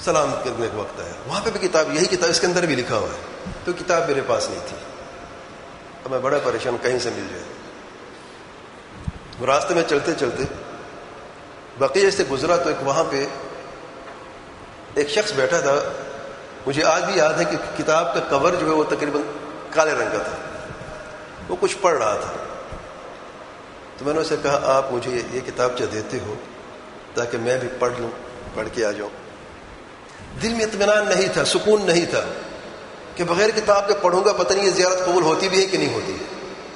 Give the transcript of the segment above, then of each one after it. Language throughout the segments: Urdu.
سلام کرنے کا وقت آیا، وہاں پہ بھی کتاب، یہی کتاب اس کے اندر بھی لکھا ہوا ہے، تو کتاب میرے پاس نہیں تھی. اب میں بڑا پریشان، کہیں سے مل جائے. راستے میں چلتے چلتے بقیہ سے گزرا تو ایک وہاں پہ ایک شخص بیٹھا تھا. مجھے آج بھی یاد ہے کہ کتاب کا کور جو ہے وہ تقریباً کالے رنگ کا تھا. وہ کچھ پڑھ رہا تھا. تو میں نے اسے کہا آپ مجھے یہ کتابچہ دیتے ہو تاکہ میں بھی پڑھ لوں، پڑھ کے آ جاؤں. دل میں اطمینان نہیں تھا، سکون نہیں تھا کہ بغیر کتاب کے پڑھوں گا پتہ نہیں یہ زیارت قبول ہوتی بھی ہے کہ نہیں ہوتی ہے.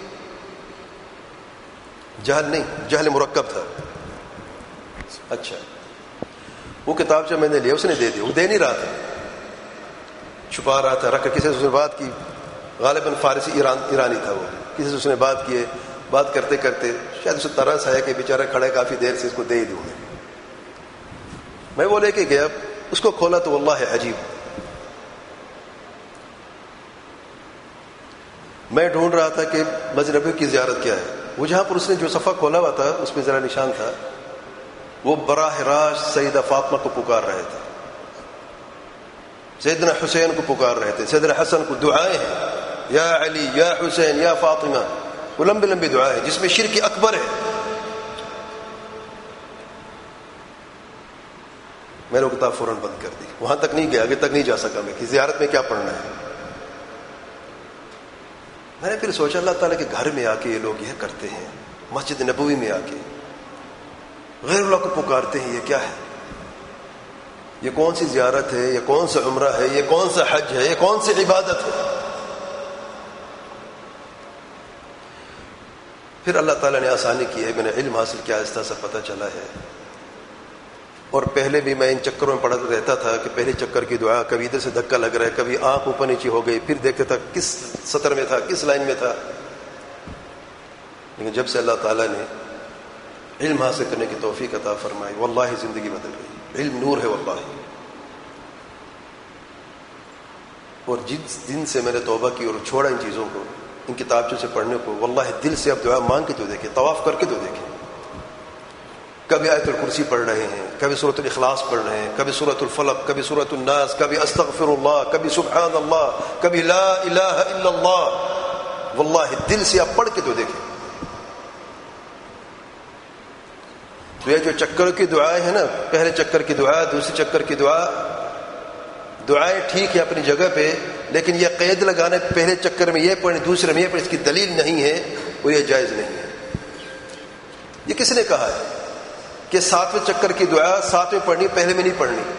جہل نہیں، جہل مرکب تھا. اچھا وہ کتابچہ میں نے لیا، اس نے دے دیا. وہ دے نہیں رہا تھا، چھپا رہا تھا، رکھ کر کسی سے اس نے بات کی. غالباً فارسی ایرانی تھا. وہ کسی سے اس نے بات کی، بات کرتے کرتے شاید اسے ترس آیا کہ بیچارہ کھڑا ہے کافی دیر سے، اس کو دے ہی دوں. میں وہ لے کے گیا، اس کو کھولا تو واللہ عجیب. میں ڈھونڈ رہا تھا کہ مسجد نبوی کی زیارت کیا ہے. وہ جہاں پر اس نے جو صفحہ کھولا ہوا تھا اس پہ ذرا نشان تھا، وہ براہ راست سیدہ فاطمہ کو پکار رہے تھے، سیدنا حسین کو پکار رہے تھے، سیدنا حسن کو. دعائیں ہیں، یا علی یا حسین یا فاطمہ، وہ لمبی لمبی دعائیں جس میں شرک اکبر ہے. میں نے کتاب فوراً بند کر دی. وہاں تک نہیں گیا، آگے تک نہیں جا سکا میں کہ زیارت میں کیا پڑھنا ہے. میں نے پھر سوچا اللہ تعالیٰ کے گھر میں آ کے یہ لوگ یہ کرتے ہیں، مسجد نبوی میں آ کے غیر اللہ کو پکارتے ہیں. یہ کیا ہے؟ یہ کون سی زیارت ہے؟ یہ کون سا عمرہ ہے؟ یہ کون سا حج ہے؟ یہ کون سی عبادت ہے؟ پھر اللہ تعالیٰ نے آسانی کی ہے، میں نے علم حاصل کیا، آہستہ سا پتہ چلا ہے. اور پہلے بھی میں ان چکروں میں پڑھتا رہتا تھا کہ پہلے چکر کی دعا کبھی ادھر سے دھکا لگ رہا ہے، کبھی آنکھ اوپر نیچے ہو گئی، پھر دیکھتا تھا کس سطر میں تھا، کس لائن میں تھا. لیکن جب سے اللہ تعالیٰ نے علم حاصل کرنے کی توفیق عطا فرمائی، واللہ زندگی بدل گئی. علم نور ہے واللہ. اور جس دن سے میں نے توبہ کی اور چھوڑا ان چیزوں کو، ان کتابچوں سے پڑھنے کو، واللہ دل سے اب دعا مانگ کے تو دیکھیں، طواف کر کے تو دیکھیں. کبھی آیت الکرسی پڑھ رہے ہیں، کبھی سورۃ الاخلاص پڑھ رہے ہیں، کبھی سورۃ الفلق، کبھی سورۃ الناس، کبھی استغفر اللہ، کبھی سبحان اللہ، کبھی لا الہ الا اللہ. واللہ دل سے آپ پڑھ کے تو دیکھیں. تو یہ جو چکر کی دعائیں ہیں نا، پہلے چکر کی دعا، دوسرے چکر کی دعا، دعائیں ٹھیک ہے اپنی جگہ پہ، لیکن یہ قید لگانے پہلے چکر میں یہ پڑھیں دوسرے میں یہ پڑھیں، اس کی دلیل نہیں ہے اور یہ جائز نہیں ہے. یہ کس نے کہا ہے کہ ساتویں چکر کی دعا ساتویں پڑھنی، پہلے میں نہیں پڑھنی؟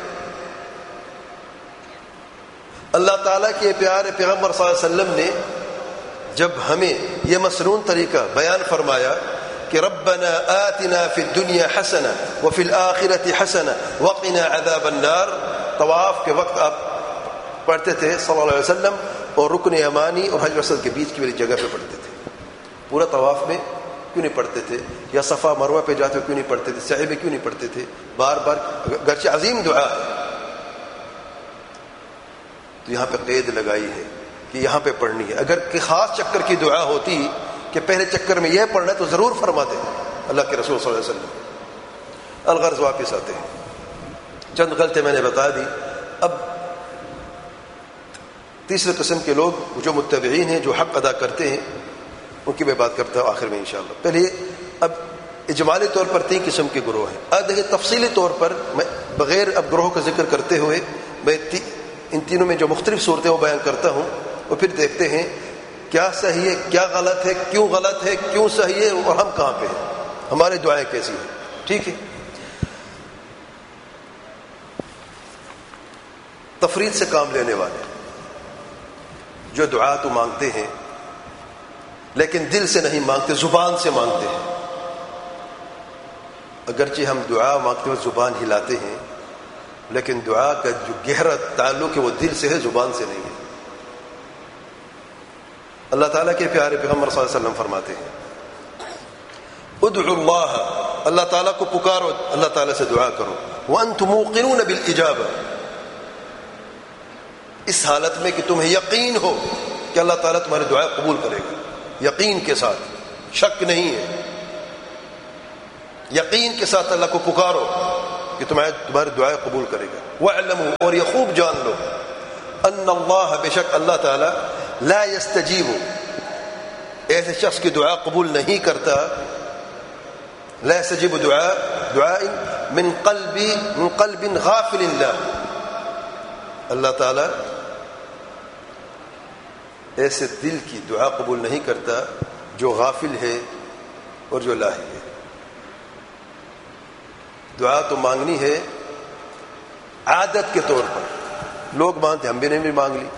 اللہ تعالیٰ کے پیارے پیغمبر صلی اللہ علیہ وسلم نے جب ہمیں یہ مسنون طریقہ بیان فرمایا کہ ربنا آتنا فی الدنیا حسنہ وفی الآخرۃ حسنہ وقنا عذاب النار، طواف کے وقت آپ پڑھتے تھے صلی اللہ علیہ وسلم، اور رکن یمانی اور حجر اسود کے بیچ کی والی جگہ پہ پڑھتے تھے. پورا طواف میں کیوں نہیں پڑھتے تھے؟ یا صفا مروہ پہ جاتے کیوں نہیں پڑھتے تھے؟ سعی میں کیوں نہیں پڑھتے تھے؟ بار بار، گرچہ عظیم دعا ہے، تو یہاں پہ قید لگائی ہے کہ یہاں پہ پڑھنی ہے. اگر کہ خاص چکر کی دعا ہوتی کہ پہلے چکر میں یہ پڑھنا ہے تو ضرور فرماتے اللہ کے رسول صلی اللہ علیہ وسلم. الغرض واپس آتے ہیں، چند غلطی میں نے بتا دی. اب تیسرے قسم کے لوگ جو متبعین ہیں، جو حق ادا کرتے ہیں، ان کی میں بات کرتا ہوں آخر میں انشاءاللہ. پہلے اب اجمالی طور پر 3 قسم کے گروہ ہیں. اب دیکھیں تفصیلی طور پر میں بغیر اب گروہ کا ذکر کرتے ہوئے میں ان تینوں میں جو مختلف صورتیں وہ بیان کرتا ہوں، اور پھر دیکھتے ہیں کیا صحیح ہے، کیا غلط ہے، کیوں صحیح ہے، اور ہم کہاں پہ ہیں، ہمارے دعائیں کیسی ہیں. ٹھیک ہے. تفرید سے کام لینے والے جو دعا تو مانگتے ہیں لیکن دل سے نہیں مانگتے، زبان سے مانگتے ہیں. اگرچہ ہم دعا مانگتے ہوئے زبان ہلاتے ہیں، لیکن دعا کا جو گہرا تعلق ہے وہ دل سے ہے، زبان سے نہیں ہے. اللہ تعالیٰ کے پیارے پیغمبر صلی اللہ علیہ وسلم فرماتے ہیں ادعوا اللہ، اللہ تعالیٰ کو پکارو، اللہ تعالیٰ سے دعا کرو، وانتم موقنون بالاجابہ، اس حالت میں کہ تمہیں یقین ہو کہ اللہ تعالیٰ تمہاری دعا قبول کرے گا. یقین کے ساتھ، شک نہیں ہے، یقین کے ساتھ اللہ کو پکارو. کہ تمہاری دعائیں قبول کرے گا. وَاعْلَمُوا، اور یہ خوب جان لو، ان اللہ، بے شک اللہ تعالی، لا يستجیب، ایسے شخص کی دعا قبول نہیں کرتا. لا يستجیب دعاء من قلب غافل اللہ تعالی ایسے دل کی دعا قبول نہیں کرتا جو غافل ہے اور جو لاہی ہے. دعا تو مانگنی ہے عادت کے طور پر، لوگ مانتے، ہم بھی نے بھی مانگ لی.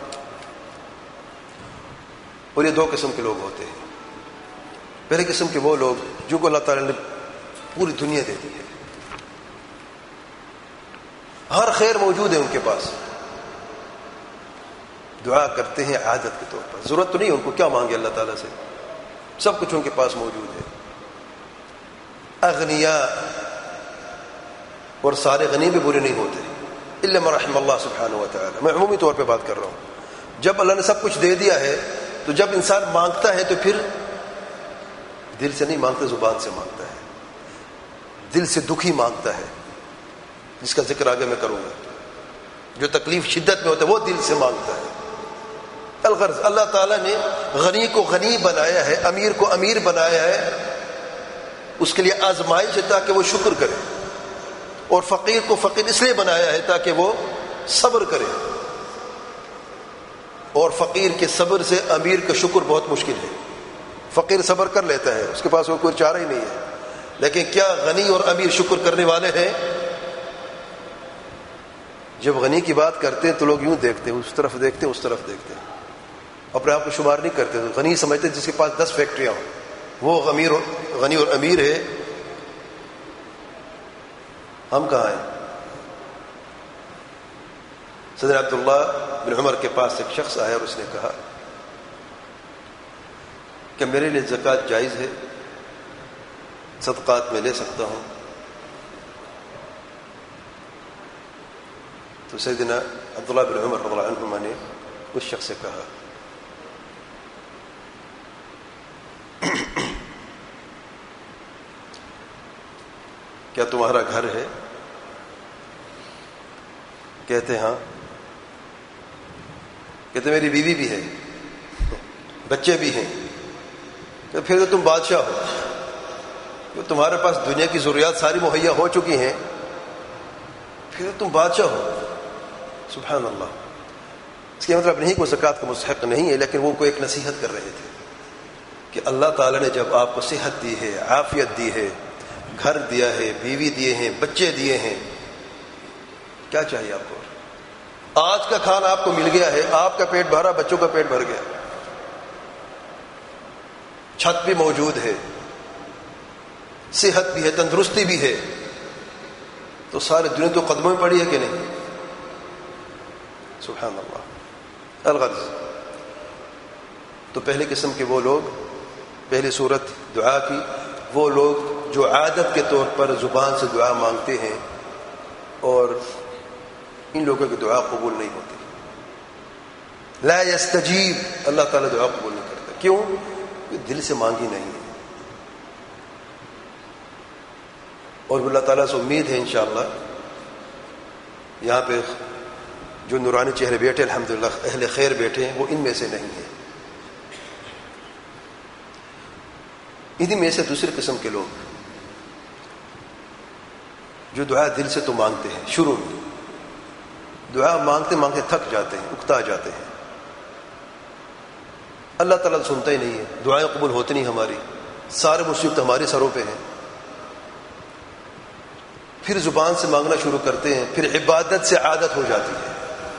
اور یہ دو قسم کے لوگ ہوتے ہیں. پہلے قسم کے وہ لوگ جو کو اللہ تعالی نے پوری دنیا دے دی ہے، ہر خیر موجود ہے ان کے پاس، دعا کرتے ہیں عادت کے طور پر. ضرورت تو نہیں ان کو، کیا مانگے اللہ تعالیٰ سے، سب کچھ ان کے پاس موجود ہے. اغنیاء، اور سارے غنی بھی برے نہیں ہوتے، الا من رحم اللہ سبحانہ و تعالی. میں عمومی طور پہ بات کر رہا ہوں. جب اللہ نے سب کچھ دے دیا ہے تو جب انسان مانگتا ہے تو پھر دل سے نہیں مانگتا، زبان سے مانگتا ہے، دل سے دکھی مانگتا ہے، جس کا ذکر آگے میں کروں گا. جو تکلیف شدت میں ہوتا ہے وہ دل سے مانگتا ہے. الغرض اللہ تعالیٰ نے غنی کو غنی بنایا ہے، امیر کو امیر بنایا ہے، اس کے لیے آزمائش ہے تاکہ وہ شکر کرے، اور فقیر کو فقیر اس لیے بنایا ہے تاکہ وہ صبر کرے. اور فقیر کے صبر سے امیر کا شکر بہت مشکل ہے. فقیر صبر کر لیتا ہے، اس کے پاس وہ کوئی چارہ ہی نہیں ہے. لیکن کیا غنی اور امیر شکر کرنے والے ہیں؟ جب غنی کی بات کرتے ہیں تو لوگ یوں دیکھتے ہیں، اس طرف دیکھتے ہیں، اس طرف دیکھتے ہیں، اپنے آپ کو شمار نہیں کرتے. غنی سمجھتے جس کے پاس 10 فیکٹریاں ہوں، وہ غنی اور امیر ہے. ہم کہاں ہیں؟ صدر عبداللہ بن عمر کے پاس ایک شخص آیا اور اس نے کہا کہ میرے لیے زکوٰۃ جائز ہے، صدقات میں لے سکتا ہوں؟ تو سیدنا عبداللہ بن عمر رضی اللہ عنہما نے اس شخص سے کہا کیا تمہارا گھر ہے؟ کہتے ہاں. کہتے میری بیوی بھی ہے، بچے بھی ہیں. تو پھر تو تم بادشاہ ہو، تو تمہارے پاس دنیا کی ضروریات ساری مہیا ہو چکی ہیں، پھر تو تم بادشاہ ہو. سبحان اللہ. اس کا مطلب نہیں کہ وہ زکوٰۃ کا مستحق نہیں ہے، لیکن وہ کو ایک نصیحت کر رہے تھے کہ اللہ تعالیٰ نے جب آپ کو صحت دی ہے، عافیت دی ہے، گھر دیا ہے، بیوی دیے ہیں، بچے دیے ہیں، کیا چاہیے آپ کو؟ آج کا کھانا آپ کو مل گیا ہے، آپ کا پیٹ بھرا، بچوں کا پیٹ بھر گیا، چھت بھی موجود ہے، صحت بھی ہے، تندرستی بھی ہے، تو ساری دنیا تو قدموں میں پڑی ہے کہ نہیں؟ سبحان اللہ. الغرض تو پہلی قسم کے وہ لوگ، پہلی صورت دعا کی، وہ لوگ جو عادت کے طور پر زبان سے دعا مانگتے ہیں، اور ان لوگوں کی دعا قبول نہیں ہوتی. لا یستجیب، اللہ تعالیٰ دعا قبول نہیں کرتا. کیوں؟ دل سے مانگی نہیں ہے. اور اللہ تعالیٰ سے امید ہے انشاءاللہ یہاں پہ جو نورانی چہرے بیٹھے الحمدللہ اہل خیر بیٹھے ہیں، وہ ان میں سے نہیں ہیں. انہی میں سے دوسری قسم کے لوگ جو دعا دل سے تو مانگتے ہیں، شروع میں دعا مانگتے مانگتے تھک جاتے ہیں، اکتا جاتے ہیں، اللہ تعالیٰ سنتا ہی نہیں ہے، دعائیں قبول ہوتی نہیں ہماری، سارے مصیبت ہمارے سروں پہ ہیں. پھر زبان سے مانگنا شروع کرتے ہیں، پھر عبادت سے عادت ہو جاتی ہے.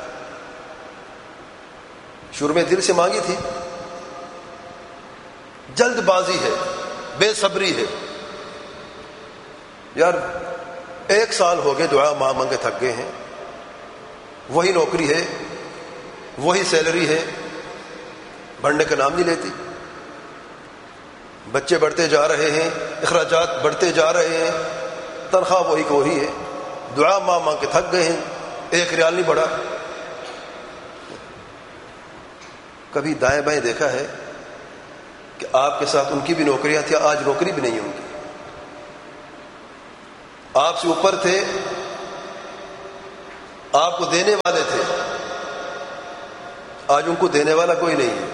شروع میں دل سے مانگی تھی، جلد بازی ہے، بے صبری ہے، یار 1 سال ہو گئے دعا مانگے تھک گئے ہیں، وہی نوکری ہے، وہی سیلری ہے، بڑھنے کا نام نہیں لیتی، بچے بڑھتے جا رہے ہیں، اخراجات بڑھتے جا رہے ہیں، تنخواہ وہی کو وہی ہے، دعا مانگ کے تھک گئے ہیں، 1 ریال نہیں بڑھا. کبھی دائیں بائیں دیکھا ہے کہ آپ کے ساتھ ان کی بھی نوکریاں تھیں، آج نوکری بھی نہیں ہے ان کی، آپ سے اوپر تھے، آپ کو دینے والے تھے، آج ان کو دینے والا کوئی نہیں ہے.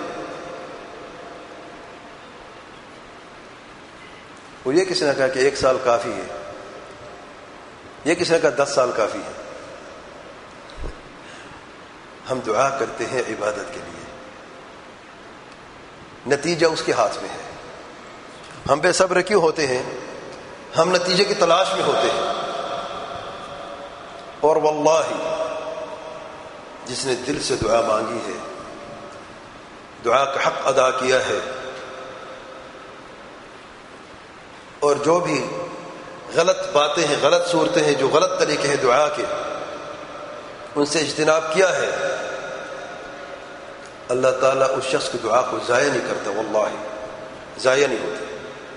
اور یہ کسی نے کہا کہ 1 سال کافی ہے، یہ کسی نے کہا 10 سال کافی ہے. ہم دعا کرتے ہیں عبادت کے لیے، نتیجہ اس کے ہاتھ میں ہے. ہم بے صبر کیوں ہوتے ہیں؟ ہم نتیجے کی تلاش میں ہوتے ہیں. اور واللہ جس نے دل سے دعا مانگی ہے، دعا کا حق ادا کیا ہے، اور جو بھی غلط باتیں ہیں، غلط صورتیں ہیں، جو غلط طریقے ہیں دعا کے، ان سے اجتناب کیا ہے، اللہ تعالیٰ اس شخص کی دعا کو ضائع نہیں کرتا. واللہ ضائع نہیں ہوتی.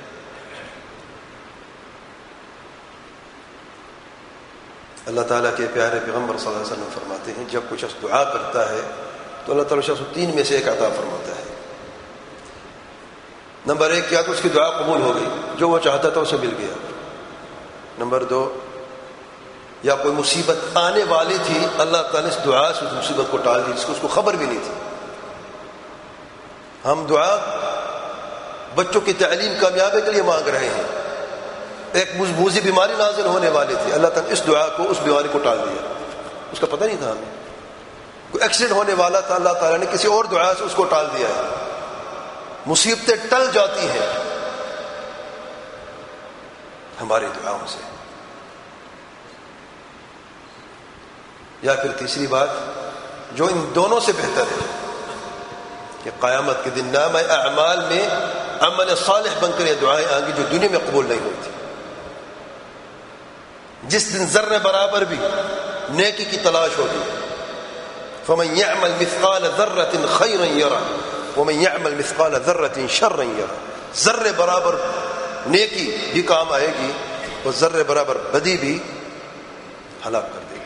اللہ تعالیٰ کے پیارے پیغمبر صلی اللہ علیہ وسلم فرماتے ہیں جب کوئی شخص دعا کرتا ہے تو اللہ تعالیٰ شخص کو 3 میں سے 1 عطا فرماتا ہے. نمبر 1 کیا تو اس کی دعا قبول ہو گئی، جو وہ چاہتا تھا اسے مل گیا. نمبر 2 یا کوئی مصیبت آنے والی تھی، اللہ تعالیٰ نے اس دعا سے اس مصیبت کو ٹال دی جس کو اس کو خبر بھی نہیں تھی. ہم دعا بچوں کی تعلیم کامیابی کے لیے مانگ رہے ہیں. ایک موذی بیماری نازل ہونے والی تھی، اللہ تعالیٰ نے اس دعا کو، اس بیماری کو ٹال دیا. اس کا پتہ نہیں تھا ہمیں. کوئی ایکسیڈنٹ ہونے والا تھا، اللہ تعالیٰ نے کسی اور دعا سے اس کو ٹال دیا ہے. مصیبتیں ٹل جاتی ہیں ہماری دعاؤں سے. یا پھر تیسری بات جو ان دونوں سے بہتر ہے کہ قیامت کے دن نام اعمال میں عمل صالح بن کر یہ دعائیں آئیں گی جو دنیا میں قبول نہیں ہوئی تھی. جس دن ذرے برابر بھی نیکی کی تلاش ہوگی. فمن يعمل مثقال ذرة خيرا يره ومن يعمل مثقال ذرة شرا يره. ذرے برابر نیکی بھی کام آئے گی اور ذرے برابر بدی بھی ہلاک کر دے گی.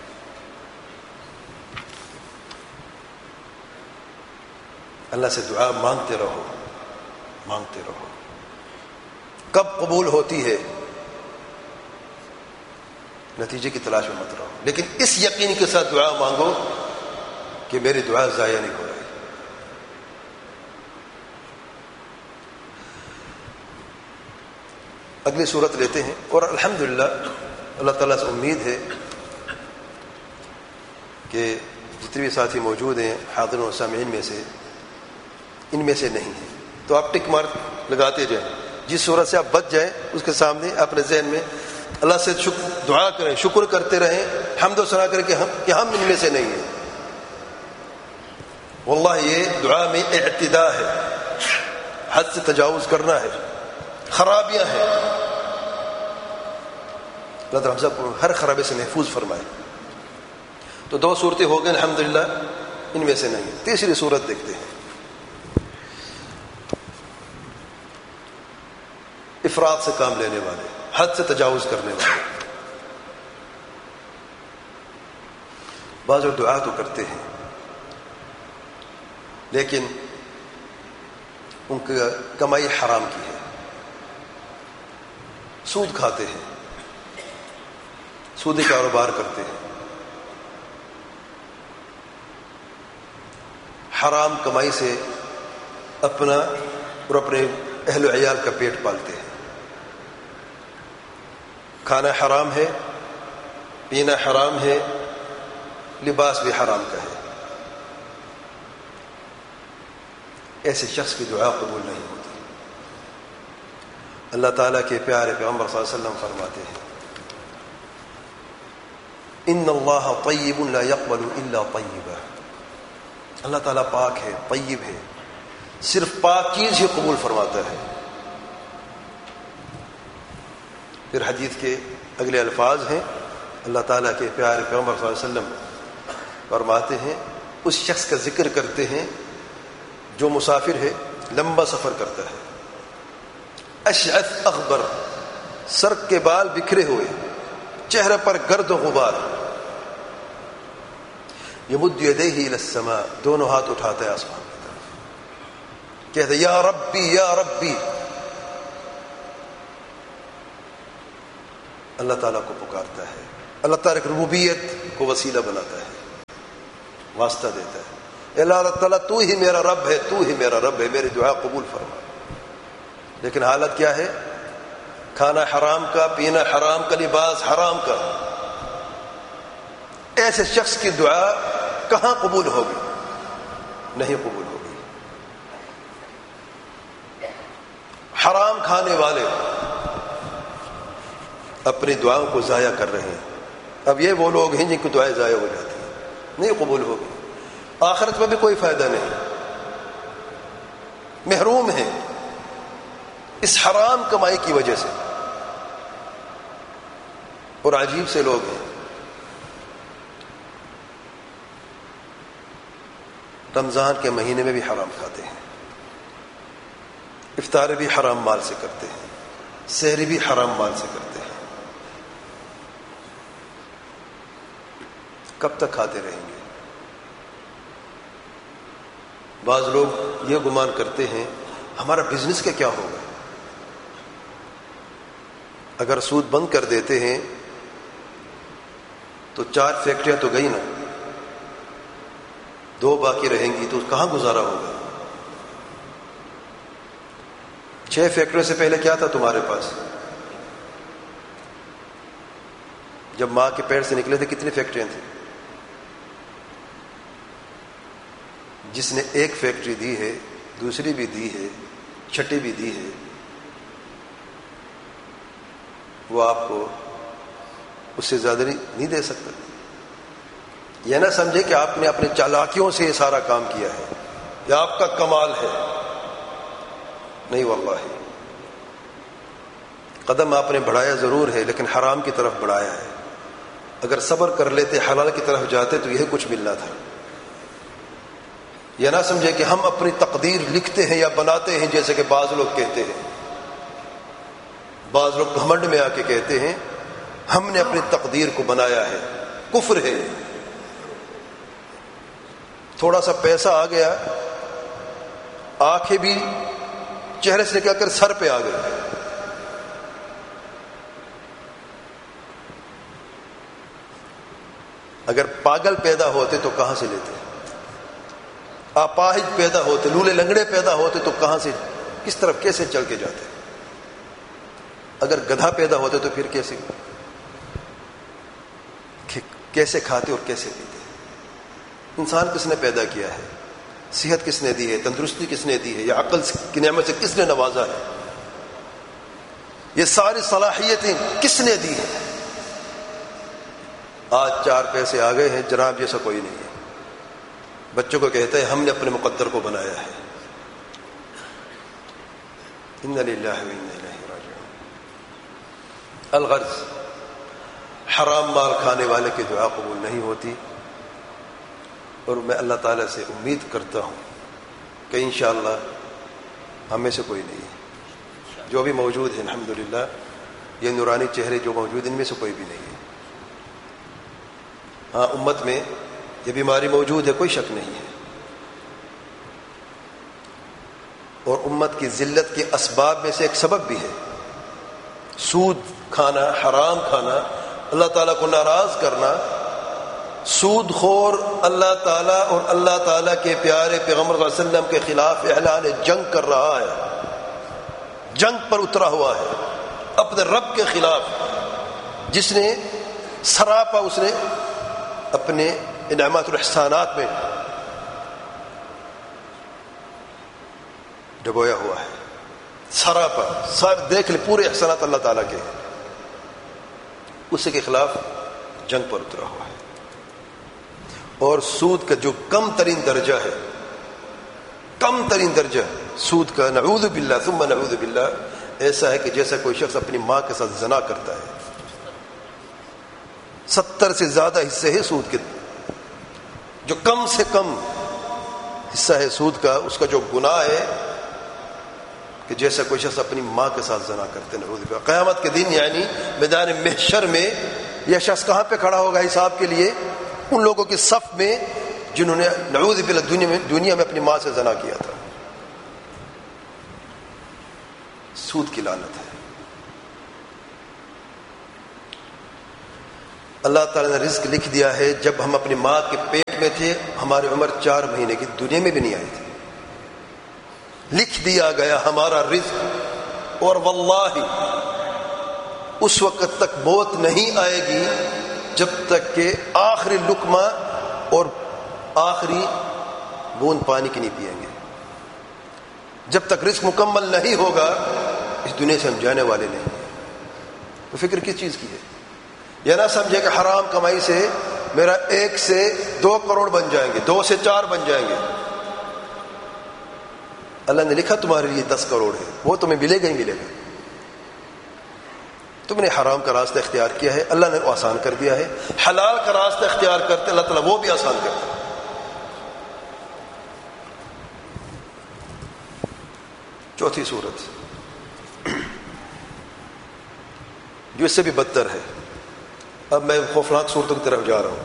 اللہ سے دعا مانگتے رہو، مانگتے رہو. کب قبول ہوتی ہے نتیجے کی تلاش میں مت رہو، لیکن اس یقین کے ساتھ دعا مانگو کہ میری دعا ضائع نہیں ہو رہی. اگلی صورت لیتے ہیں. اور الحمدللہ اللہ تعالیٰ سے امید ہے کہ جتنے بھی ساتھی موجود ہیں حاضرین و سامعین میں سے ان میں سے نہیں ہیں تو آپ ٹک مارک لگاتے جائیں. جس صورت سے آپ بچ جائیں اس کے سامنے اپنے ذہن میں اللہ سے دعا کریں، شکر کرتے رہیں، حمد و ثنا کریں کہ ہم ان میں سے نہیں ہیں. واللہ یہ دعا میں اعتداء ہے، حد سے تجاوز کرنا ہے، خرابیاں ہیں. اللہ تعالیٰ ہم سب کو ہر خرابی سے محفوظ فرمائے. تو 2 صورتیں ہو گئیں الحمدللہ، ان میں سے نہیں. تیسری صورت دیکھتے ہیں. افراد سے کام لینے والے، حد سے تجاوز کرنے والے. بعض اور دعا تو کرتے ہیں لیکن ان کی کمائی حرام کی ہے، سود کھاتے ہیں، سودی کاروبار کرتے ہیں، حرام کمائی سے اپنا اور اپنے اہل و عیال کا پیٹ پالتے ہیں. کھانا حرام ہے، پینا حرام ہے، لباس بھی حرام کا ہے. ایسے شخص کی دعا قبول نہیں ہوتی. اللہ تعالیٰ کے پیارے پیغمبر صلی اللہ علیہ وسلم فرماتے ہیں ان اللہ طیب لا يقبل الا طیبا. اللہ تعالیٰ پاک ہے، طیب ہے، صرف پاک چیز ہی قبول فرماتا ہے. پھر حدیث کے اگلے الفاظ ہیں، اللہ تعالیٰ کے پیارے پیغمبر صلی اللہ علیہ وسلم فرماتے ہیں اس شخص کا ذکر کرتے ہیں جو مسافر ہے، لمبا سفر کرتا ہے، اشعث اغبر، سر کے بال بکھرے ہوئے، چہرے پر گرد و غبار، یمد یدیہ الی السماء، دونوں ہاتھ اٹھاتا ہے آسمان کی طرف، کہتا ہے یا ربی یا ربی. اللہ تعالیٰ کو پکارتا ہے، اللہ تعالیٰ کی ربوبیت کو وسیلہ بناتا ہے، واسطہ دیتا ہے، اللہ تعالیٰ تو ہی میرا رب ہے، تو ہی میرا رب ہے، میری دعا قبول فرما۔ لیکن حالت کیا ہے؟ کھانا حرام کا، پینا حرام کا، لباس حرام کا۔ ایسے شخص کی دعا کہاں قبول ہوگی؟ نہیں قبول ہوگی۔ حرام کھانے والے اپنی دعاؤں کو ضائع کر رہے ہیں۔ اب یہ وہ لوگ ہیں جن کی دعائیں ضائع ہو جاتی ہیں، نہیں قبول ہوگی، آخرت میں بھی کوئی فائدہ نہیں، محروم ہیں اس حرام کمائی کی وجہ سے۔ اور عجیب سے لوگ ہیں، رمضان کے مہینے میں بھی حرام کھاتے ہیں، افطار بھی حرام مال سے کرتے ہیں، سحری بھی حرام مال سے کرتے ہیں۔ کب تک کھاتے رہیں گے؟ بعض لوگ یہ گمان کرتے ہیں ہمارا بزنس کا کیا ہوگا؟ اگر سود بند کر دیتے ہیں تو 4 فیکٹریاں تو گئی نا، 2 باقی رہیں گی تو کہاں گزارا ہوگا؟ 6 فیکٹریوں سے پہلے کیا تھا تمہارے پاس؟ جب ماں کے پیٹ سے نکلے تھے کتنی فیکٹریاں تھیں؟ جس نے 1 فیکٹری دی ہے، دوسری بھی دی ہے، چھٹی بھی دی ہے، وہ آپ کو اس سے زیادہ نہیں دے سکتا۔ یہ نہ سمجھے کہ آپ نے اپنی چالاکیوں سے یہ سارا کام کیا ہے یا آپ کا کمال ہے، نہیں واللہ۔ قدم آپ نے بڑھایا ضرور ہے، لیکن حرام کی طرف بڑھایا ہے۔ اگر صبر کر لیتے، حلال کی طرف جاتے تو یہ کچھ ملنا تھا۔ یہ نہ سمجھے کہ ہم اپنی تقدیر لکھتے ہیں یا بناتے ہیں، جیسے کہ بعض لوگ کہتے ہیں۔ بعض لوگ گھمنڈ میں آ کے کہتے ہیں ہم نے اپنی تقدیر کو بنایا ہے، کفر ہے۔ تھوڑا سا پیسہ آ گیا، آنکھیں بھی چہرے سے نکل کر سر پہ آ گئی۔ اگر پاگل پیدا ہوتے تو کہاں سے لیتے؟ اپاہج پیدا ہوتے، لولے لنگڑے پیدا ہوتے تو کہاں سے، کس طرف، کیسے چل کے جاتے؟ اگر گدھا پیدا ہوتے تو پھر کیسے کھاتے اور کیسے پیتے؟ انسان کس نے پیدا کیا ہے؟ صحت کس نے دی ہے؟ تندرستی کس نے دی ہے؟ یا عقل کی نعمت سے کس نے نوازا ہے؟ یہ ساری صلاحیتیں کس نے دی ہیں؟ آج 4 پیسے آ گئے ہیں، جناب جیسا کوئی نہیں ہے۔ بچوں کو کہتا ہے ہم نے اپنے مقدر کو بنایا ہے۔ انا للہ و انا الیہ راجعون۔ الغرض، حرام مال کھانے والے کی دعا قبول نہیں ہوتی، اور میں اللہ تعالیٰ سے امید کرتا ہوں کہ انشاءاللہ ہم میں سے کوئی نہیں ہے، جو بھی موجود ہے الحمدللہ، یہ نورانی چہرے جو موجود ہیں ان میں سے کوئی بھی نہیں ہے۔ ہاں، امت میں یہ بیماری موجود ہے، کوئی شک نہیں ہے، اور امت کی ذلت کے اسباب میں سے ایک سبب بھی ہے سود کھانا، حرام کھانا، اللہ تعالیٰ کو ناراض کرنا۔ سود خور اللہ تعالیٰ اور اللہ تعالیٰ کے پیارے پیغمبر صلی اللہ علیہ وسلم کے خلاف اعلان جنگ کر رہا ہے، جنگ پر اترا ہوا ہے اپنے رب کے خلاف، جس نے سراپا اس نے اپنے انعامات اور احسانات میں ڈبویا ہوا ہے۔ سراپا سارے دیکھ لے، پورے احسانات اللہ تعالیٰ کے ہیں، اسی کے خلاف جنگ پر اترا ہوا ہے۔ اور سود کا جو کم ترین درجہ ہے، کم ترین درجہ سود کا، نعوذ باللہ ثم نعوذ باللہ، ایسا ہے کہ جیسا کوئی شخص اپنی ماں کے ساتھ زنا کرتا ہے۔ 70 سے زیادہ حصے ہیں سود کے، جو کم سے کم حصہ ہے سود کا، اس کا جو گناہ ہے کہ جیسا کوئی شخص اپنی ماں کے ساتھ زنا کرتے ہیں۔ نعوذ باللہ۔ قیامت کے دن یعنی میدان محشر میں یہ شخص کہاں پہ کھڑا ہوگا حساب کے لیے؟ ان لوگوں کے صف میں جنہوں نے نعوذ باللہ دنیا میں اپنی ماں سے زنا کیا تھا۔ سود کی لعنت ہے۔ اللہ تعالیٰ نے رزق لکھ دیا ہے. جب ہم اپنی ماں کے پیٹ میں تھے ہماری عمر 4 مہینے کی دنیا میں بھی نہیں آئی تھی. لکھ دیا گیا ہمارا رزق. اور واللہ اس وقت تک موت نہیں آئے گی جب تک کہ آخری لقمہ اور آخری بوند پانی کی نہیں پئیں گے. جب تک رزق مکمل نہیں ہوگا اس دنیا سے ہم جانے والے نہیں ہیں. تو فکر کس چیز کی ہے؟ یہ نہ سمجھے کہ حرام کمائی سے میرا 1 سے 2 کروڑ بن جائیں گے، 2 سے 4 بن جائیں گے. اللہ نے لکھا تمہارے لیے 10 کروڑ ہے، وہ تمہیں ملے گا ہی ملے گا. تم نے حرام کا راستہ اختیار کیا ہے، اللہ نے آسان کر دیا ہے. حلال کا راستہ اختیار کرتے اللہ تعالیٰ وہ بھی آسان کرتا ہے. چوتھی صورت جو اس سے بھی بدتر ہے. اب میں خوفناک صورتوں کی طرف جا رہا ہوں.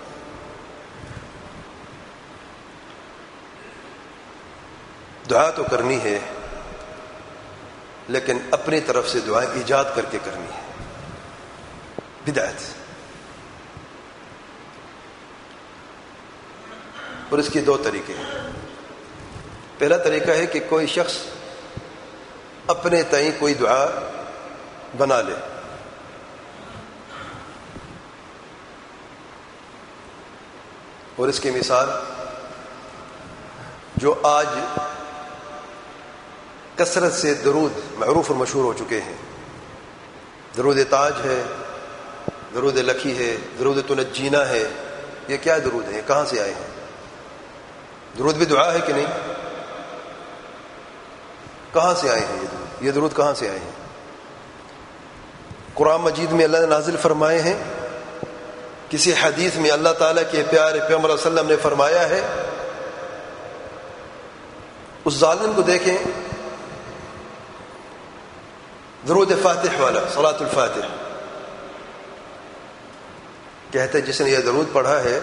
دعا تو کرنی ہے لیکن اپنی طرف سے دعائیں ایجاد کر کے کرنی ہے. بدعت. اور اس کے 2 طریقے ہیں. پہلا طریقہ ہے کہ کوئی شخص اپنے تئیں کوئی دعا بنا لے. اور اس کی مثال جو آج کثرت سے درود معروف اور مشہور ہو چکے ہیں. درود تاج ہے، درود لکھی ہے، درود تنجینا ہے. یہ کیا درود ہیں؟ کہاں سے آئے ہیں؟ درود بھی دعا ہے کہ نہیں؟ کہاں سے آئے ہیں یہ درود کہاں سے آئے ہیں؟ قرآن مجید میں اللہ نے نازل فرمائے ہیں. کسی حدیث میں اللہ تعالیٰ کے پیارے پیغمبر صلی اللہ علیہ وسلم نے فرمایا ہے. اس ظالم کو دیکھیں، درود فاتح والا، صلاۃ الفاتح کہتے ہیں جس نے یہ درود پڑھا ہے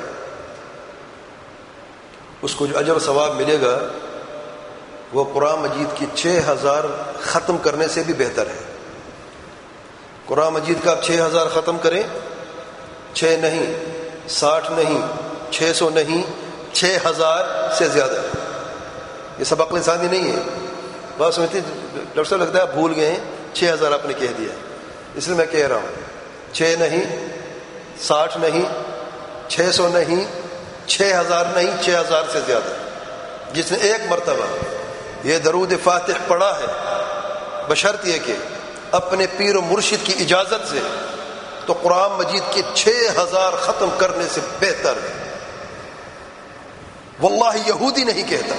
اس کو جو اجر و ثواب ملے گا وہ قرآن مجید کی 6000 ختم کرنے سے بھی بہتر ہے. قرآن مجید کا آپ 6000 ختم کریں، 6 نہیں، 60 نہیں، 600 نہیں، 6000 سے زیادہ. یہ سب عقل ثانی نہیں ہے. بات سمجھتے ڈاکٹر صاحب لگتا ہے آپ بھول گئے ہیں، 6000 آپ نے کہہ دیا، اس لیے میں کہہ رہا ہوں 6 نہیں، 60 نہیں، 600 نہیں، 6000 نہیں، 6000 سے زیادہ. جس نے ایک مرتبہ یہ درود فاتح پڑھا ہے بشرط یہ کہ اپنے پیر و مرشد کی اجازت سے، تو قرآن مجید کے 6000 ختم کرنے سے بہتر ہے. واللہ یہودی نہیں کہتا.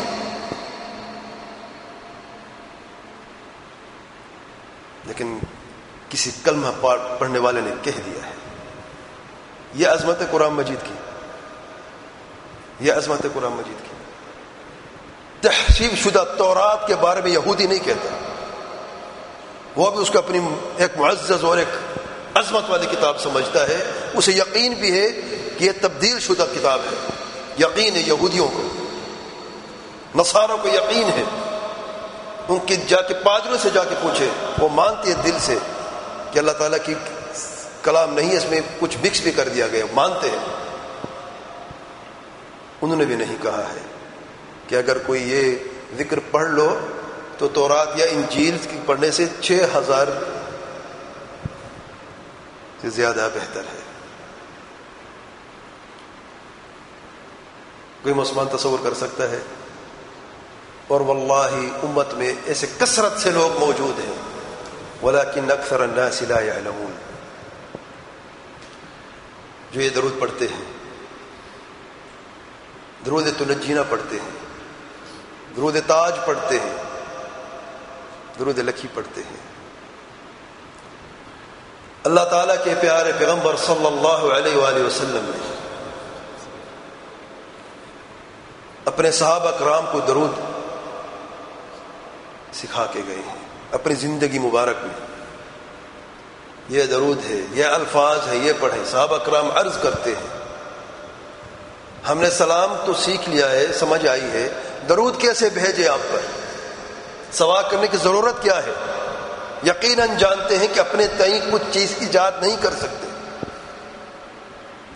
لیکن کسی کلمہ پڑھنے والے نے کہہ دیا ہے. یہ عظمت ہے قرآن مجید کی، یہ عظمت ہے قرآن مجید کی. تحریف شدہ تورات کے بارے میں یہودی نہیں کہتا. وہ بھی اس کو اپنی ایک معزز اور ایک عظمت والی کتاب سمجھتا ہے. اسے یقین بھی ہے کہ یہ تبدیل شدہ کتاب ہے. یقین ہے یہودیوں کو، نصاروں کو یقین ہے. ان کے جا کے پادریوں سے جا کے پوچھے، وہ مانتے ہیں دل سے کہ اللہ تعالیٰ کی کلام نہیں ہے، اس میں کچھ مکس بھی کر دیا گیا، مانتے ہیں. انہوں نے بھی نہیں کہا ہے کہ اگر کوئی یہ ذکر پڑھ لو تو تورات یا انجیل کی پڑھنے سے 6000 سے زیادہ بہتر ہے. کوئی مسلمان تصور کر سکتا ہے؟ اور واللہ امت میں ایسے کثرت سے لوگ موجود ہیں، ولکن اکثر الناس لا يعلمون، جو یہ درود پڑھتے ہیں، درود تنجینا پڑھتے ہیں، درود تاج پڑھتے ہیں، درود لکھی پڑھتے ہیں. اللہ تعالیٰ کے پیارے پیغمبر صلی اللہ علیہ وآلہ وسلم نے اپنے صحابہ کرام کو درود سکھا کے گئے ہیں اپنی زندگی مبارک میں. یہ درود ہے، یہ الفاظ ہے، یہ پڑھیں. صحابہ کرام عرض کرتے ہیں ہم نے سلام تو سیکھ لیا ہے، سمجھ آئی ہے، درود کیسے بھیجے آپ پر؟ سوال کرنے کی ضرورت کیا ہے؟ یقیناً جانتے ہیں کہ اپنے تئیں کچھ چیز ایجاد نہیں کر سکتے.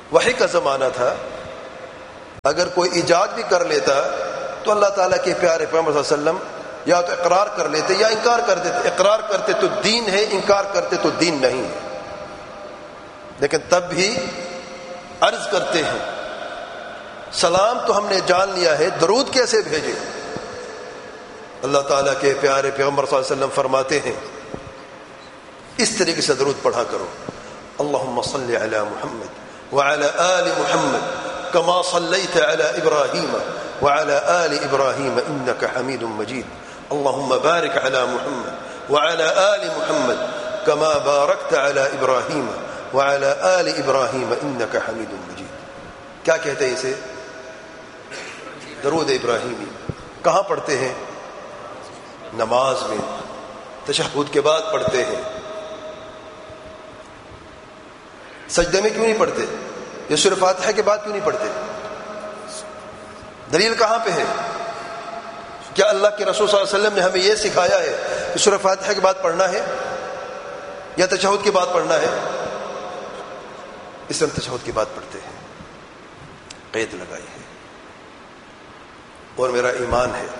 وحی کا زمانہ تھا، اگر کوئی ایجاد بھی کر لیتا تو اللہ تعالیٰ کے پیارے پیغمبر صلی اللہ علیہ وسلم یا تو اقرار کر لیتے یا انکار کر دیتے۔ اقرار کرتے تو دین ہے، انکار کرتے تو دین نہیں ہے۔ لیکن تب بھی عرض کرتے ہیں سلام تو ہم نے جان لیا ہے، درود کیسے بھیجے؟ اللہ تعالیٰ کے پیارے پیغمبر صلی اللہ علیہ وسلم فرماتے ہیں اس طریقے سے درود پڑھا کرو، اللہم صلی علی محمد وعلی آل محمد کما صلیت علی ابراہیم وعلی آل ابراہیم انک حمید مجید، اللہم بارک علی محمد وعلی آل محمد کما بارکت علی ابراہیم وعلی آل ابراہیم انک حمید مجید۔ کیا کہتے ہیں اسے؟ درود ابراہیمی۔ کہاں پڑھتے ہیں؟ نماز میں، تشہد کے بعد پڑھتے ہیں۔ سجدے میں کیوں نہیں پڑھتے؟ یہ سورہ فاتحہ کے بعد کیوں نہیں پڑھتے؟ دلیل کہاں پہ ہے؟ کیا اللہ کے رسول صلی اللہ علیہ وسلم نے ہمیں یہ سکھایا ہے کہ سورہ فاتحہ کے بعد پڑھنا ہے یا تشہد کے بعد پڑھنا ہے؟ اس لیے تشہد کے بعد پڑھتے ہیں، قید لگائی ہے۔ اور میرا ایمان ہے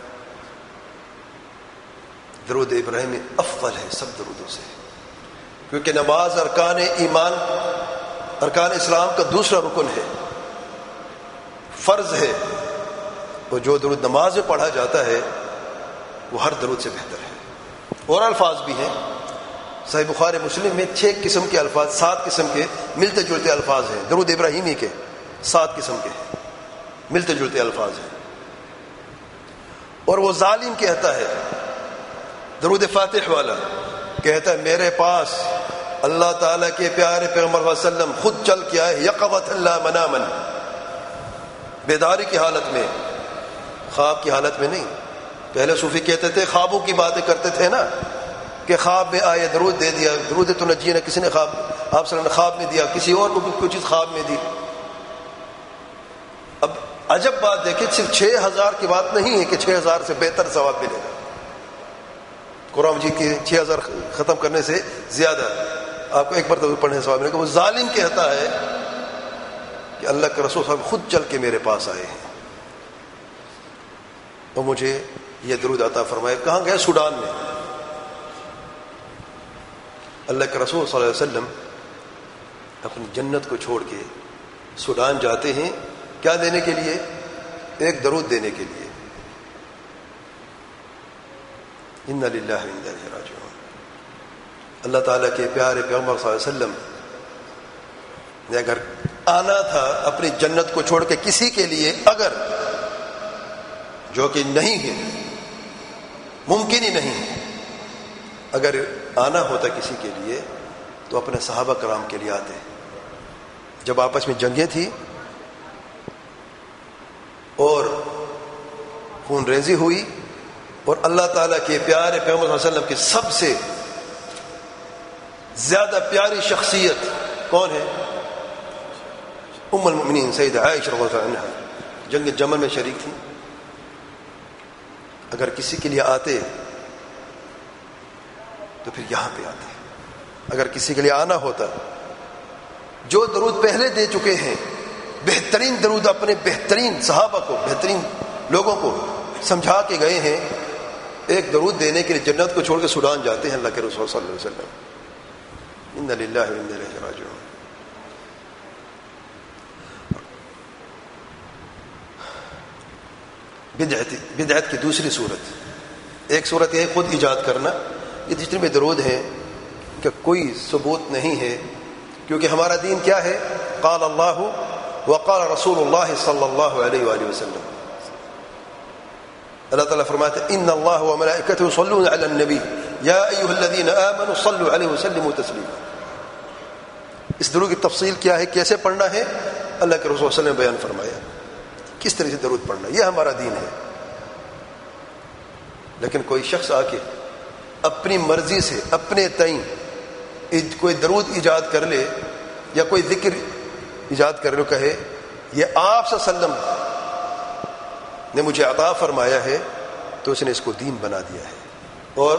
درود ابراہیمی افضل ہے سب درودوں سے، کیونکہ نماز ارکان ایمان، ارکان اسلام کا دوسرا رکن ہے، فرض ہے، اور جو درود نماز میں پڑھا جاتا ہے وہ ہر درود سے بہتر ہے۔ اور الفاظ بھی ہیں، صحیح بخاری مسلم میں 6 قسم کے الفاظ، 7 قسم کے ملتے جلتے الفاظ ہیں درود ابراہیمی کے، 7 قسم کے ملتے جلتے الفاظ ہیں۔ اور وہ ظالم کہتا ہے، درود فاتح والا کہتا ہے میرے پاس اللہ تعالیٰ کے پیارے پیغمبر صلی اللہ علیہ وسلم خود چل کے آئے، یقظۃ لا مناما، بیداری کی حالت میں، خواب کی حالت میں نہیں۔ پہلے صوفی کہتے تھے، خوابوں کی باتیں کرتے تھے نا، کہ خواب میں آئے درود دے دیا، درود تو نجی نے کسی نے خواب، آپ صلی اللہ علیہ وسلم نے خواب میں دیا، کسی اور کو بھی کوئی چیز خواب میں دی۔ اب عجب بات دیکھیں، صرف 6000 کی بات نہیں ہے کہ 6000 سے بہتر ثواب ملے گا، قرآن مجید کے 6000 ختم کرنے سے زیادہ آپ کو ایک مرتبہ پڑھنے سے ثواب ملے گا۔ وہ ظالم کہتا ہے کہ اللہ کے رسول صاحب خود چل کے میرے پاس آئے ہیں اور مجھے یہ درود عطا فرمائے۔ کہاں گئے؟ سوڈان میں۔ اللہ کے رسول صلی اللہ علیہ وسلم اپنی جنت کو چھوڑ کے سوڈان جاتے ہیں، کیا دینے کے لیے؟ ایک درود دینے کے لیے۔ انا للہ و انا الیہ راجعون۔ اللہ تعالیٰ کے پیارے پیغمبر صلی اللہ علیہ وسلم نے اگر آنا تھا اپنی جنت کو چھوڑ کے کسی کے لیے، اگر، جو کہ نہیں ہے، ممکن ہی نہیں ہے، اگر آنا ہوتا کسی کے لیے تو اپنے صحابہ کرام کے لیے آتے۔ جب آپس میں جنگیں تھی اور خون ریزی ہوئی اور اللہ تعالیٰ کے پیارے پیغمبر صلی اللہ علیہ وسلم کی سب سے زیادہ پیاری شخصیت کون ہے؟ ام المؤمنین سیدہ عائشہ رضی اللہ عنہا جنگ جمل میں شریک تھی۔ اگر کسی کے لیے آتے تو پھر یہاں پہ آتے۔ اگر کسی کے لیے آنا ہوتا، جو درود پہلے دے چکے ہیں، بہترین درود اپنے بہترین صحابہ کو، بہترین لوگوں کو سمجھا کے گئے ہیں، ایک درود دینے کے لیے جنت کو چھوڑ کے سوڈان جاتے ہیں اللہ کے رسول صلی اللہ علیہ وسلم۔ انا للہ و انا الیہ راجعون۔ بدعت کی دوسری صورت، ایک صورت یہ خود ایجاد کرنا، یہ جتنے بھی درود ہیں کہ کوئی ثبوت نہیں ہے، کیونکہ ہمارا دین کیا ہے؟ قال اللہ وقال رسول اللہ صلی اللہ علیہ وآلہ وسلم۔ اللہ تعالیٰ فرماتے ہیں ان اللہ وملائکتہ یصلون علی النبی یا ایھا الذین آمنوا صلوا علیہ وسلموا تسلیما۔ اس درود کی تفصیل کیا ہے، کیسے پڑھنا ہے، اللہ کے رسول صلی اللہ علیہ وسلم نے بیان فرمایا کس طرح سے درود پڑھنا، یہ ہمارا دین ہے۔ لیکن کوئی شخص آ کے اپنی مرضی سے اپنے تئیں کوئی درود ایجاد کر لے یا کوئی ذکر ایجاد کر لے، کہے یہ آپ صلی اللہ علیہ وسلم نے مجھے عطا فرمایا ہے، تو اس نے اس کو دین بنا دیا ہے۔ اور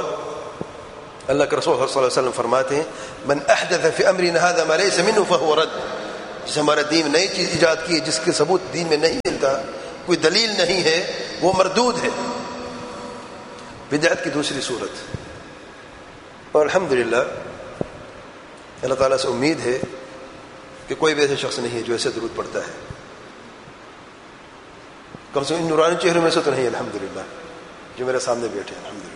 اللہ کے رسول صلی اللہ علیہ وسلم فرماتے ہیں من احدث فی امرنا هذا ما ليس منه فهو رد۔ جس ہمارا دین نئی چیز ایجاد کی ہے جس کے ثبوت دین میں نہیں ملتا، کوئی دلیل نہیں ہے، وہ مردود ہے، بدعت کی دوسری صورت۔ اور الحمدللہ اللہ تعالیٰ سے امید ہے کہ کوئی بھی ایسا شخص نہیں ہے جو ایسے درود پڑھتا ہے، کم سے کم ان نورانی چہروں میں سے تو نہیں، الحمدللہ جو میرے سامنے بیٹھے ہیں۔ الحمدللہ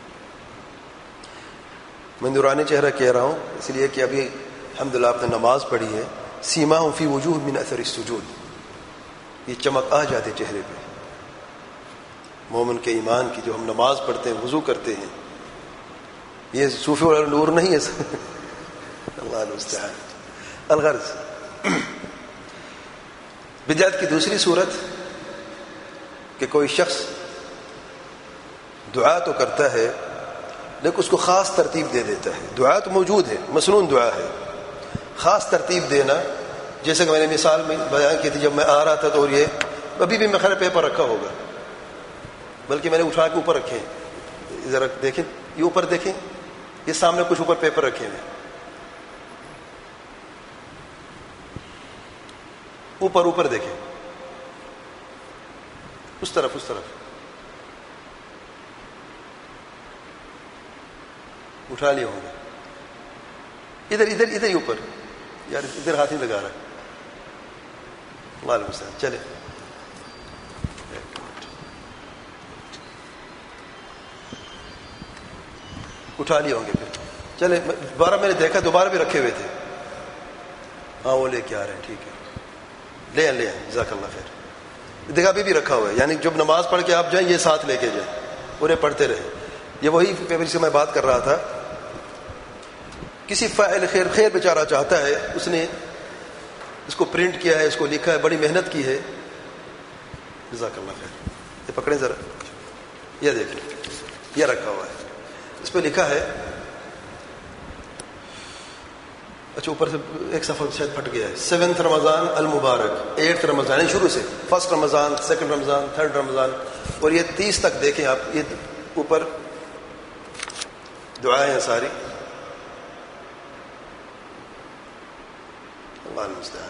میں نورانی چہرہ کہہ رہا ہوں اس لیے کہ ابھی الحمدللہ آپ نے نماز پڑھی ہے، سیماہم فی وجوہ من اثر السجود، یہ چمک آ جاتے چہرے پہ مومن کے ایمان کی۔ جو ہم نماز پڑھتے ہیں، وضو کرتے ہیں، یہ صوفی والا نور نہیں ہے اللہ المستعان۔ الغرض بدعت کی دوسری صورت کہ کوئی شخص دعا تو کرتا ہے لیکن اس کو خاص ترتیب دے دیتا ہے۔ دعا تو موجود ہے، مسنون دعا ہے، خاص ترتیب دینا، جیسے کہ میں نے مثال میں بیان کی تھی، جب میں آ رہا تھا تو اور یہ ابھی بھی میں خیر پیپر رکھا ہوگا، بلکہ میں نے اٹھا کے اوپر رکھے ہیں، ذرا دیکھیں یہ اوپر دیکھیں، یہ سامنے کچھ اوپر پیپر رکھے ہیں، اوپر دیکھیں، اس طرف اٹھا لیے ہوں گے، ادھر ہی اوپر، یار ادھر ہاتھ نہیں لگا رہا، وعلیکم السلام۔ چلے اٹھا لیے ہوں گے، پھر چلے دوبارہ میں نے دیکھا دوبارہ بھی رکھے ہوئے تھے، ہاں وہ لے کے آ رہے ہیں، ٹھیک ہے لے آئیں، جزاک اللہ خیر۔ دیکھا ابھی بھی رکھا ہوا ہے، یعنی جب نماز پڑھ کے آپ جائیں یہ ساتھ لے کے جائیں، انہیں پڑھتے رہیں۔ یہ وہی پیپر سے میں بات کر رہا تھا، کسی فاعل خیر بیچارہ چاہتا ہے، اس نے اس کو پرنٹ کیا ہے، اس کو لکھا ہے، بڑی محنت کی ہے، جزاک اللہ خیر۔ یہ پکڑیں ذرا، یہ دیکھیں یہ رکھا ہوا ہے، اس پہ لکھا ہے، اچھا اوپر سے ایک صفحہ شاید پھٹ گیا ہے، 7 رمضان المبارک، 8 رمضان، یعنی شروع سے 1 رمضان، 2 رمضان، 3 رمضان، اور یہ 30 تک دیکھیں آپ، یہ اوپر دعائیں ہیں ساری، اللہ المستعان۔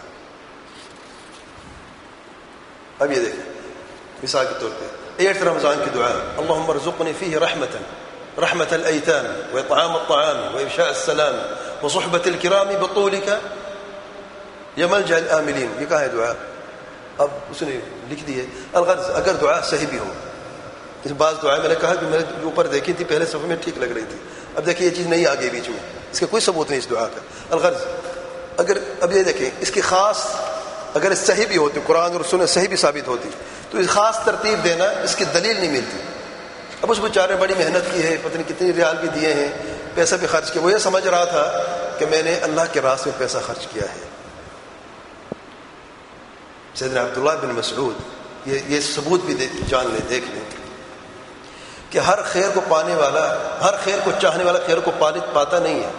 اب یہ دیکھیں مثال کے طور پہ 8 رمضان کی دعا، اللہم ارزقنی فیہ رحمة الأيتام وإطعام الطعام وإفشاء السلام وصحبة الكرام بطولك یا ملجأ الآملین، یہ کہا ہے دعا، اب اس نے لکھ دی ہے۔ الغرض اگر دعا صحیح بھی ہو، اس بعض دعائیں میں نے کہا کہ میں نے اوپر دیکھی تھی پہلے صفحے میں ٹھیک لگ رہی تھی، اب دیکھیں یہ چیز نہیں آ گئی بیچ میں، اس کا کوئی ثبوت نہیں اس دعا کا۔ الغرض اگر اب یہ دیکھیں اس کی خاص اگر صحیح بھی ہوتی، قرآن اور سنت صحیح بھی ثابت ہوتی، تو اس خاص ترتیب دینا اس کی دلیل نہیں ملتی۔ اب اس بیچارے بڑی محنت کی ہے، پتہ نہیں کتنی ریال بھی دیے ہیں، پیسہ بھی خرچ کیا، وہ یہ سمجھ رہا تھا کہ میں نے اللہ کے راستے میں پیسہ خرچ کیا ہے۔ سیدنا عبداللہ بن مسعود یہ ثبوت بھی جان لیں، دیکھ لیں کہ ہر خیر کو پانے والا، ہر خیر کو چاہنے والا خیر کو پاتا نہیں ہے۔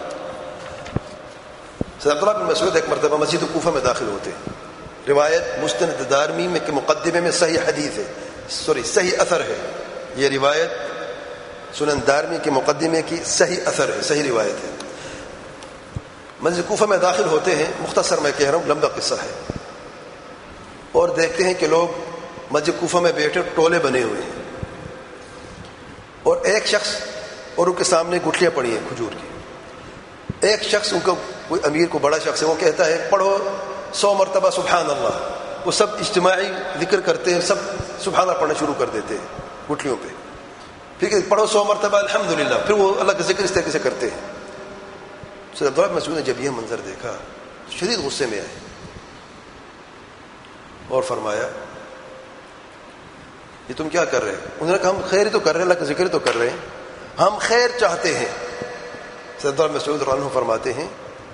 سیدنا عبداللہ بن مسعود ایک مرتبہ مسجد کوفہ میں داخل ہوتے ہیں، روایت مستند دارمی میں کے مقدمے میں صحیح حدیث ہے، صحیح اثر ہے، یہ روایت سنن دارمی کے مقدمے کی صحیح اثر ہے، صحیح روایت ہے۔ مسجد کوفہ میں داخل ہوتے ہیں، مختصر میں کہہ رہا ہوں، لمبا قصہ ہے، اور دیکھتے ہیں کہ لوگ مسجد کوفہ میں بیٹھے ٹولے بنے ہوئے ہیں، اور ایک شخص اور ان کے سامنے گٹھلیاں پڑی ہیں کھجور کی، ایک شخص ان کو کوئی امیر کو بڑا شخص ہے، وہ کہتا ہے پڑھو 100 مرتبہ سبحان اللہ، وہ سب اجتماعی ذکر کرتے ہیں، سب سبحان اللہ پڑھنا شروع کر دیتے ہیں گٹھلیوں پہ، پھر پڑھو 100 مرتبہ الحمدللہ، پھر وہ اللہ کا ذکر اس طریقے سے کرتے ہیں۔ سیدنا عبداللہ بن مسعود نے جب یہ منظر دیکھا شدید غصے میں آئے اور فرمایا یہ تم کیا کر رہے ہیں؟ انہوں نے کہا ہم خیر تو کر رہے ہیں، اللہ کا ذکر تو کر رہے ہیں، ہم خیر چاہتے ہیں۔ سیدنا عبداللہ بن مسعود رضی اللہ عنہ فرماتے ہیں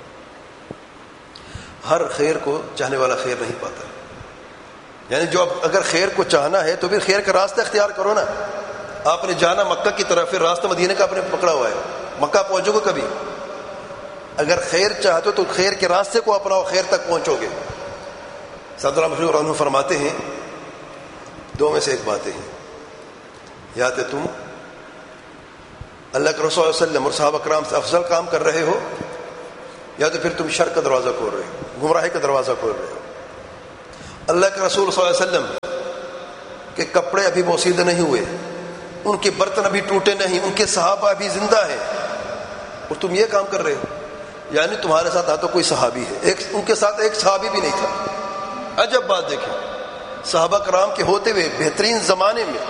ہر خیر کو چاہنے والا خیر نہیں پاتا، یعنی جو اگر خیر کو چاہنا ہے تو پھر خیر کا راستہ اختیار کرو نا۔ آپ نے جانا مکہ کی طرف، پھر راستہ مدینہ کا آپ نے پکڑا ہوا ہے، مکہ پہنچو گے کبھی؟ اگر خیر چاہتے ہو تو خیر کے راستے کو اپناؤ، خیر تک پہنچو گے۔ سیدنا عبداللہ بن مسعود فرماتے ہیں دو میں سے ایک باتیں ہیں، یا تو تم اللہ کے رسول صلی اللہ علیہ وسلم اور صحابہ کرام سے افضل کام کر رہے ہو، یا تو پھر تم شر کا دروازہ کھول رہے ہو، گمراہی کا دروازہ کھول رہے ہو. اللہ کے رسول صلی اللہ علیہ وسلم کے کپڑے ابھی بوسیدہ نہیں ہوئے, ان کے برتن ابھی ٹوٹے نہیں, ان کے صحابہ ابھی زندہ ہیں, اور تم یہ کام کر رہے ہو. یعنی تمہارے ساتھ تو کوئی صحابی ہے, ان کے ساتھ ایک صحابی بھی نہیں تھا. عجب بات دیکھیں, صحابہ کرام کے ہوتے ہوئے بہترین زمانے میں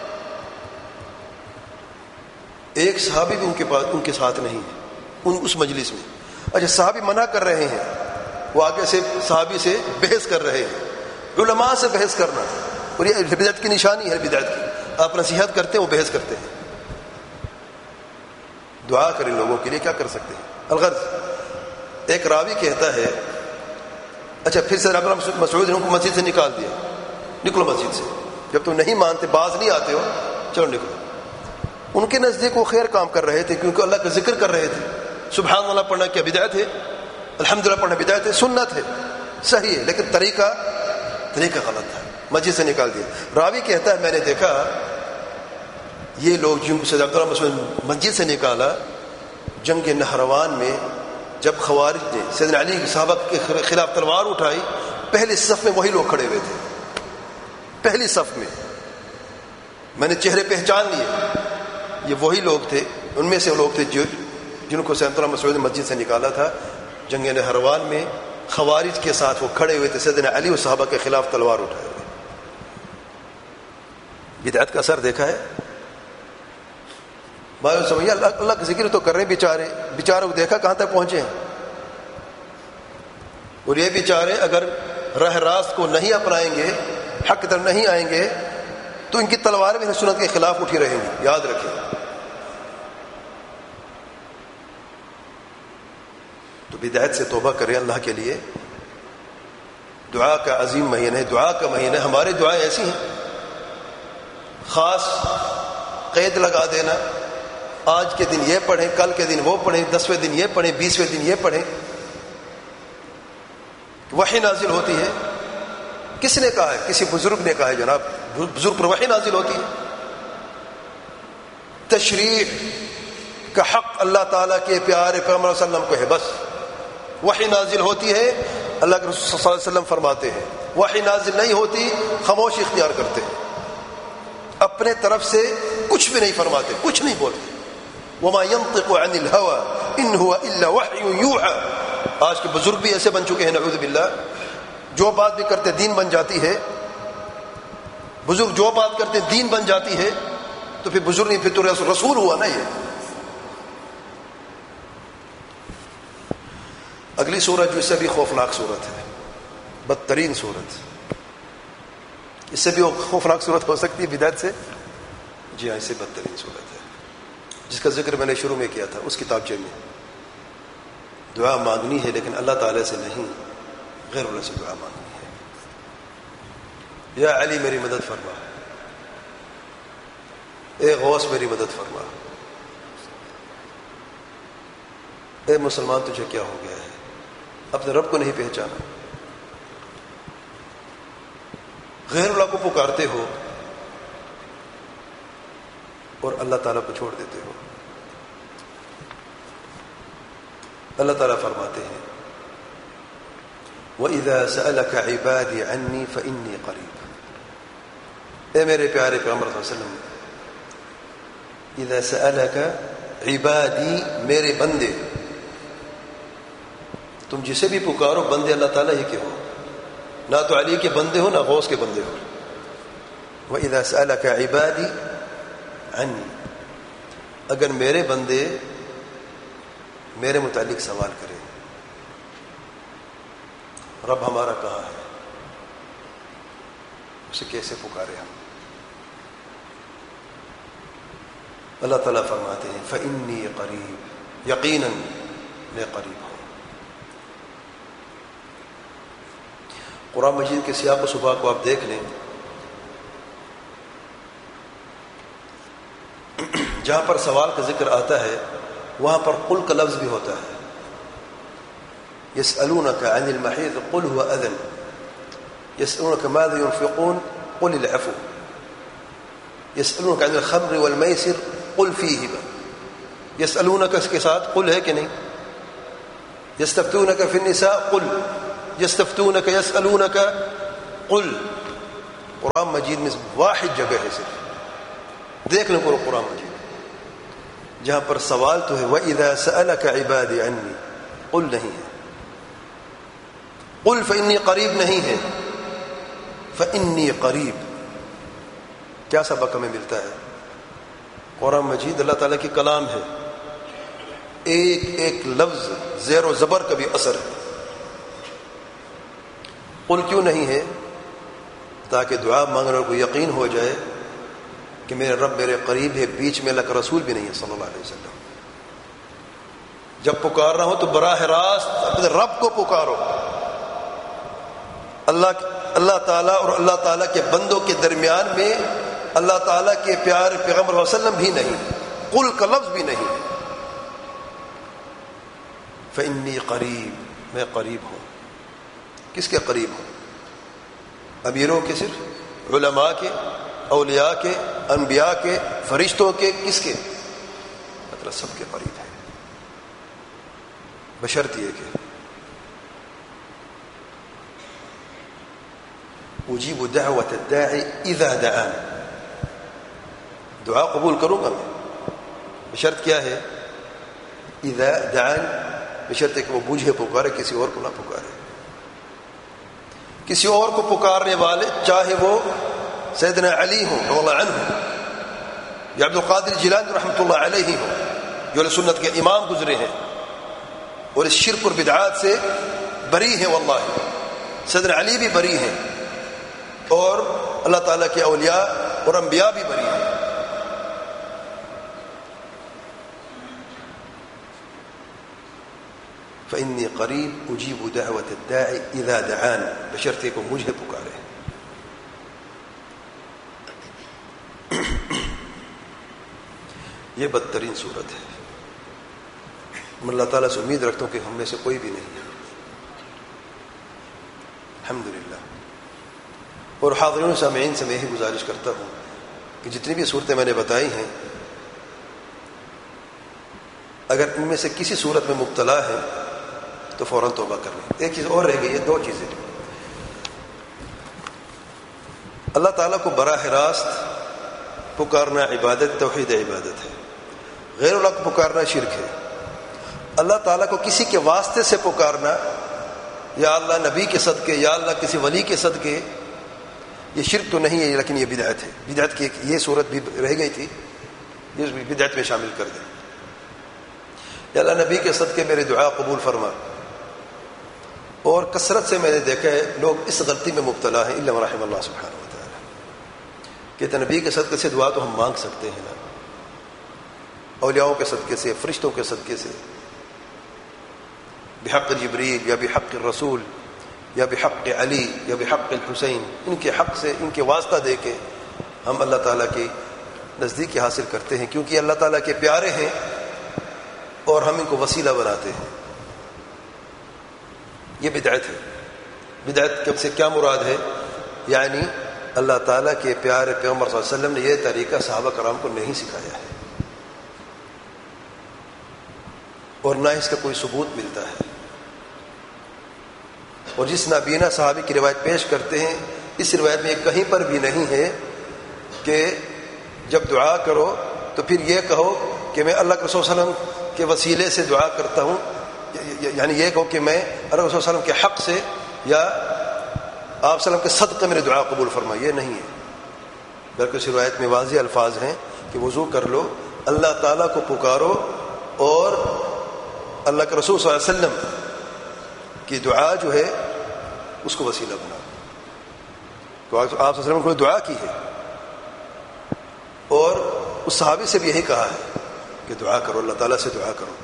ایک صحابی بھی ان کے ساتھ نہیں ہے اس مجلس میں. اچھا, صحابی منع کر رہے ہیں, وہ آگے سے صحابی سے بحث کر رہے ہیں. علماء سے بحث کرنا, اور یہ بدعت کی نشانی ہے. بدعت کی آپ نصیحت کرتے ہیں, وہ بحث کرتے ہیں. دعا کریں لوگوں کے لیے, کیا کر سکتے ہیں. الغرض ایک راوی کہتا ہے, اچھا پھر سے مسعود نے ان کو مسجد سے نکال دیا, نکلو مسجد سے, جب تم نہیں مانتے, باز نہیں آتے ہو, چلو نکلو. ان کے نزدیک وہ خیر کام کر رہے تھے, کیونکہ اللہ کا ذکر کر رہے تھے. سبحان اللہ پڑھنا کیا بدعت ہے؟ الحمدللہ پڑھنا بدعت ہے؟ سنت ہے, صحیح ہے, لیکن طریقہ غلط تھا. مسجد سے نکال دیا. راوی کہتا ہے, میں نے دیکھا یہ لوگ جن کو سید عبداللہ مسعود مسجد سے نکالا, جنگ نہروان میں جب خوارج نے سیدنا علی صحابہ کے خلاف تلوار اٹھائی, پہلی صف میں وہی لوگ کھڑے ہوئے تھے. پہلی صف میں نے چہرے پہچان لیے, یہ وہی لوگ تھے, ان میں سے وہ لوگ تھے جن کو سید عبداللہ مسعود نے مسجد سے نکالا تھا. جنگ نہروان میں خوارج کے ساتھ وہ کھڑے ہوئے تھے, سیدنا علی و صحابہ کے خلاف تلوار اٹھائے ہوئے. بدعت کا اثر دیکھا ہے. سمجھے اللہ کا ذکر تو کر رہے ہیں, بیچارے کو دیکھا کہاں تک پہنچے ہیں. اور یہ بیچارے اگر راہ راست کو نہیں اپنائیں گے, حق کی طرف نہیں آئیں گے, تو ان کی تلواریں بھی سنت کے خلاف اٹھی رہیں گی. یاد رکھیں. تو بدعت سے توبہ کریں اللہ کے لیے. دعا کا عظیم مہینہ ہے, دعا کا مہینہ. ہماری دعائیں ایسی ہیں, خاص قید لگا دینا, آج کے دن یہ پڑھیں, کل کے دن وہ پڑھیں, 10ویں دن یہ پڑھیں, 20ویں دن یہ پڑھیں. وحی نازل ہوتی ہے. کس نے کہا ہے؟ کسی بزرگ نے کہا ہے, جناب بزرگ پر وحی نازل ہوتی ہے. تشریع کا حق اللہ تعالیٰ کے پیارے پیغمبر صلی اللہ علیہ وسلم کو ہے. بس وحی نازل ہوتی ہے, اللہ کے رسول صلی اللہ علیہ وسلم فرماتے ہیں. وحی نازل نہیں ہوتی, خاموشی اختیار کرتے ہیں, اپنے طرف سے کچھ بھی نہیں فرماتے, کچھ نہیں بولتے. وما ينطق عن الهوى ان هو الا وحي يوحى. آج کے بزرگ بھی ایسے بن چکے ہیں, نعوذ باللہ. جو بات بھی کرتے دین بن جاتی ہے. بزرگ جو بات کرتے دین بن جاتی ہے, تو پھر بزرگ نہیں, پھر تو رسول ہوا نا. یہ اگلی صورت جو اس سے بھی خوفناک صورت ہے, بدترین صورت. اس سے بھی خوفناک صورت ہو سکتی ہے بدعت سے. جی ہاں, اس سے بدترین صورت ہے, جس کا ذکر میں نے شروع میں کیا تھا اس کتابچے میں. دعا مانگنی ہے, لیکن اللہ تعالی سے نہیں, غیر اللہ سے دعا مانگنی ہے. یا علی میری مدد فرما, اے غوث میری مدد فرما, اے مسلمان تجھے کیا ہو گیا ہے, اپنے رب کو نہیں پہچانا, غیر اللہ کو پکارتے ہو اور اللہ تعالیٰ کو چھوڑ دیتے ہو. اللہ تعالیٰ فرماتے ہیں, وَإِذَا سَأَلَكَ عِبَادِي عَنِّي فَإِنِّي قَرِيبٌ. اے میرے پیارے پیغمبر صلی اللہ علیہ وسلم, اذا سألك عبادی, میرے بندے, تم جسے بھی پکارو بندے اللہ تعالیٰ ہی کے ہو, نہ تو علی کے بندے ہو, نہ غوث کے بندے ہو. وَإِذَا سَأَلَكَ عِبَادِي عَنِّي, اگر میرے بندے میرے متعلق سوال کرے, رب ہمارا کہاں ہے, اسے کیسے پکارے ہم. اللہ تعالیٰ فرماتے ہیں فَإِنِّي قَرِيب, یقیناً میں قریب ہوں. قرآن مجید کے سیاق و سباق کو آپ دیکھ لیں, جہاں پر سوال کا ذکر آتا ہے وہاں پر قل کا لفظ بھی ہوتا ہے. يسألونك عن المحيض قل هو أذن, يسألونك ماذا ينفقون قل العفو, يسألونك عن الخمر والميسر قل فيهما. يسألونك اس کے ساتھ قل ہے کہ نہیں, يستفتونك في النساء قل, یستفتونک یسألونک قل. قرآن مجید میں واحد جگہ ہے صرف، دیکھ لیں پورا قرآن مجید جہاں پر سوال تو ہے وَإِذَا سَأَلَكَ عِبَادِي عَنِّي قل نہیں ہے، قل فإنی قریب نہیں ہے، فإنی قریب. کیا سبق ہمیں ملتا ہے؟ قرآن مجید اللہ تعالیٰ کی کلام ہے، ایک ایک لفظ زیر و زبر کا بھی اثر ہے. قل کیوں نہیں ہے؟ تاکہ دعا مانگنے کو یقین ہو جائے کہ میرے رب میرے قریب ہے، بیچ میں اللہ کا رسول بھی نہیں ہے صلی اللہ علیہ وسلم. جب پکارنا ہو تو براہ راست اپنے رب کو پکارو. اللہ تعالیٰ اور اللہ تعالیٰ کے بندوں کے درمیان میں اللہ تعالیٰ کے پیارے پیغمبر صلی اللہ علیہ وسلم بھی نہیں، قل کا لفظ بھی نہیں. فإنی قریب، میں قریب ہوں. کس کے قریب ہوں؟ امیروں کے؟ صرف علماء کے، اولیاء کے، انبیاء کے، فرشتوں کے؟ کس کے؟ مطلب سب کے قریب ہے، بشرط یہ کہ اجیب دعوت الداعی اذا دعان، دعا قبول کروں گا میں. بشرط کیا ہے؟ اذا دعان، بشرط ہے کہ وہ مجھے پکارے، کسی اور کو نہ پکارے. کسی اور کو پکارنے والے چاہے وہ سیدنا علی ہوں رضی اللہ عنہ یا عبد القادر جیلانی رحمۃ اللہ علیہ ہوں، جو سنت کے امام گزرے ہیں اور اس شرک اور بدعات سے بری ہیں. واللہ سیدنا علی بھی بری ہیں اور اللہ تعالیٰ کے اولیاء اور انبیاء بھی بری ہیں. فإنی قریب اجیب دعوت الداعی اذا دعان، بشرط کو مجھے پکارے. یہ بدترین صورت ہے. میں اللہ تعالیٰ سے امید رکھتا ہوں کہ ہم میں سے کوئی بھی نہیں ہے، الحمدللہ. اور حاضرین سامعین سے میں یہی گزارش کرتا ہوں کہ جتنی بھی صورتیں میں نے بتائی ہیں، اگر ان میں سے کسی صورت میں مبتلا ہے تو فوراً توبہ کر لیں. ایک چیز اور رہ گئی ہے، دو چیزیں. اللہ تعالیٰ کو براہ راست پکارنا عبادت، توحید عبادت ہے. غیر اللہ کو پکارنا شرک ہے. اللہ تعالیٰ کو کسی کے واسطے سے پکارنا، یا اللہ نبی کے صدقے، یا اللہ کسی ولی کے صدقے، یہ شرک تو نہیں ہے لیکن یہ بدعت ہے. بدعت کی یہ صورت بھی رہ گئی تھی، یہ بدعت میں شامل کر دیں. یا اللہ نبی کے صدقے میرے دعا قبول فرما. اور کثرت سے میں نے دیکھا ہے لوگ اس غلطی میں مبتلا ہیں، الا رحم اللہ سبحانہ و تعالی، کہ نبی کے صدقے سے دعا تو ہم مانگ سکتے ہیں نا، اولیاؤں کے صدقے سے، فرشتوں کے صدقے سے، بحق جبریل یا بحق الرسول یا بحق علی یا بحق الحسین، ان کے حق سے، ان کے واسطہ دے کے ہم اللہ تعالیٰ کی نزدیکی حاصل کرتے ہیں، کیونکہ اللہ تعالیٰ کے پیارے ہیں اور ہم ان کو وسیلہ بناتے ہیں. یہ بدعت ہے. بدعت سے کیا مراد ہے؟ یعنی اللہ تعالیٰ کے پیارے پیغمبر صلی اللہ علیہ وسلم نے یہ طریقہ صحابہ کرام کو نہیں سکھایا ہے اور نہ اس کا کوئی ثبوت ملتا ہے. اور جس نابینا صحابی کی روایت پیش کرتے ہیں، اس روایت میں کہیں پر بھی نہیں ہے کہ جب دعا کرو تو پھر یہ کہو کہ میں اللہ کے رسول صلی اللہ علیہ وسلم کے وسیلے سے دعا کرتا ہوں، یعنی یہ کہو کہ میں اللہ کے رسول صلی اللہ علیہ وسلم کے حق سے یا آپ صلی اللہ علیہ وسلم کے صدقے میرے دعا قبول فرما. یہ نہیں ہے، بلکہ اس روایت میں واضح الفاظ ہیں کہ وضو کر لو، اللہ تعالیٰ کو پکارو اور اللہ کے رسول صلی اللہ علیہ وسلم کی دعا جو ہے اس کو وسیلہ بناؤ. تو آپ صلی اللہ علیہ وسلم نے دعا کی ہے اور اس صحابی سے بھی یہی کہا ہے کہ دعا کرو، اللہ تعالیٰ سے دعا کرو.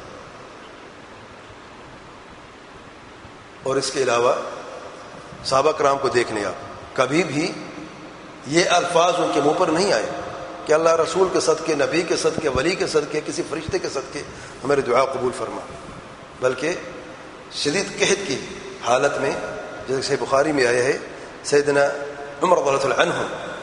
اور اس کے علاوہ صحابہ کرام کو دیکھ لیں آپ، کبھی بھی یہ الفاظ ان کے منہ پر نہیں آئے کہ اللہ رسول کے صدقے، نبی کے صدقے، ولی کے صدقے، کسی فرشتے کے صدقے ہمارے دعا قبول فرما. بلکہ شدید قحط کی حالت میں، جیسے صحیح بخاری میں آیا ہے، سیدنا عمر رضی اللہ عنہ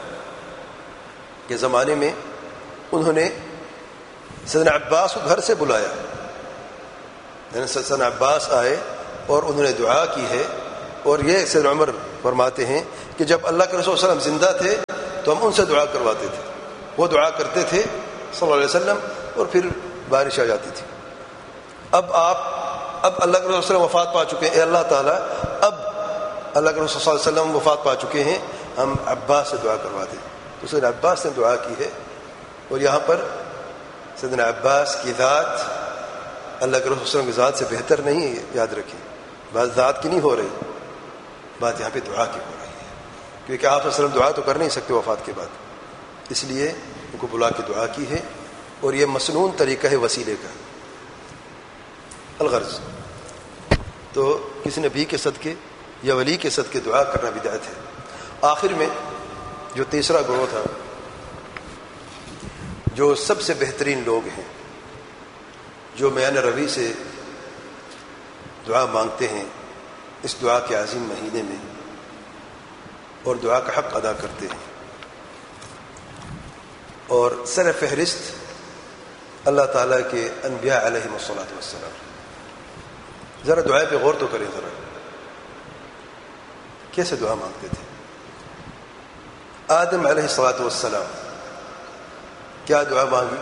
کے زمانے میں انہوں نے سیدنا عباس کو گھر سے بلایا. سیدنا عباس آئے اور انہوں نے دعا کی ہے اور یہ سیدنا عمر فرماتے ہیں کہ جب اللہ کے رسول صلی اللہ علیہ وسلم زندہ تھے تو ہم ان سے دعا کرواتے تھے، وہ دعا کرتے تھے صلی اللہ علیہ وسلم، اور پھر بارش آ جاتی تھی۔ اب اللہ کے رسول صلی اللہ علیہ وسلم وفات پا چکے ہیں، اے اللہ تعالیٰ اب اللہ کے رسول صلی اللہ علیہ وسلم وفات پا چکے ہیں، ہم عباس سے دعا کروا دیں۔ تو سیدنا عباس نے دعا کی ہے، اور یہاں پر سیدنا عباس کی ذات اللہ کے رسول صلی اللہ علیہ وسلم کی ذات سے بہتر نہیں ہے، یاد رکھیں، بات ذات کی نہیں ہو رہی، بات یہاں پہ دعا کی ہو رہی ہے، کیونکہ آپ صلی اللہ علیہ وسلم دعا تو کر نہیں سکتے وفات کے بعد، اس لیے ان کو بلا کے دعا کی ہے، اور یہ مسنون طریقہ ہے وسیلے کا۔ الغرض تو کسی نبی کے صدقے یا ولی کے صدقے دعا کرنا بدعت ہے۔ آخر میں جو تیسرا گروہ تھا، جو سب سے بہترین لوگ ہیں، جو میان روی سے دعا مانگتے ہیں اس دعا کے عظیم مہینے میں، اور دعا کا حق ادا کرتے ہیں، اور سر فہرست اللہ تعالیٰ کے انبیاء علیہم الصلاۃ والسلام۔ ذرا دعا پہ غور تو کریں، ذرا کیسے دعا مانگتے تھے۔ آدم علیہ الصلاۃ والسلام کیا دعا مانگی؟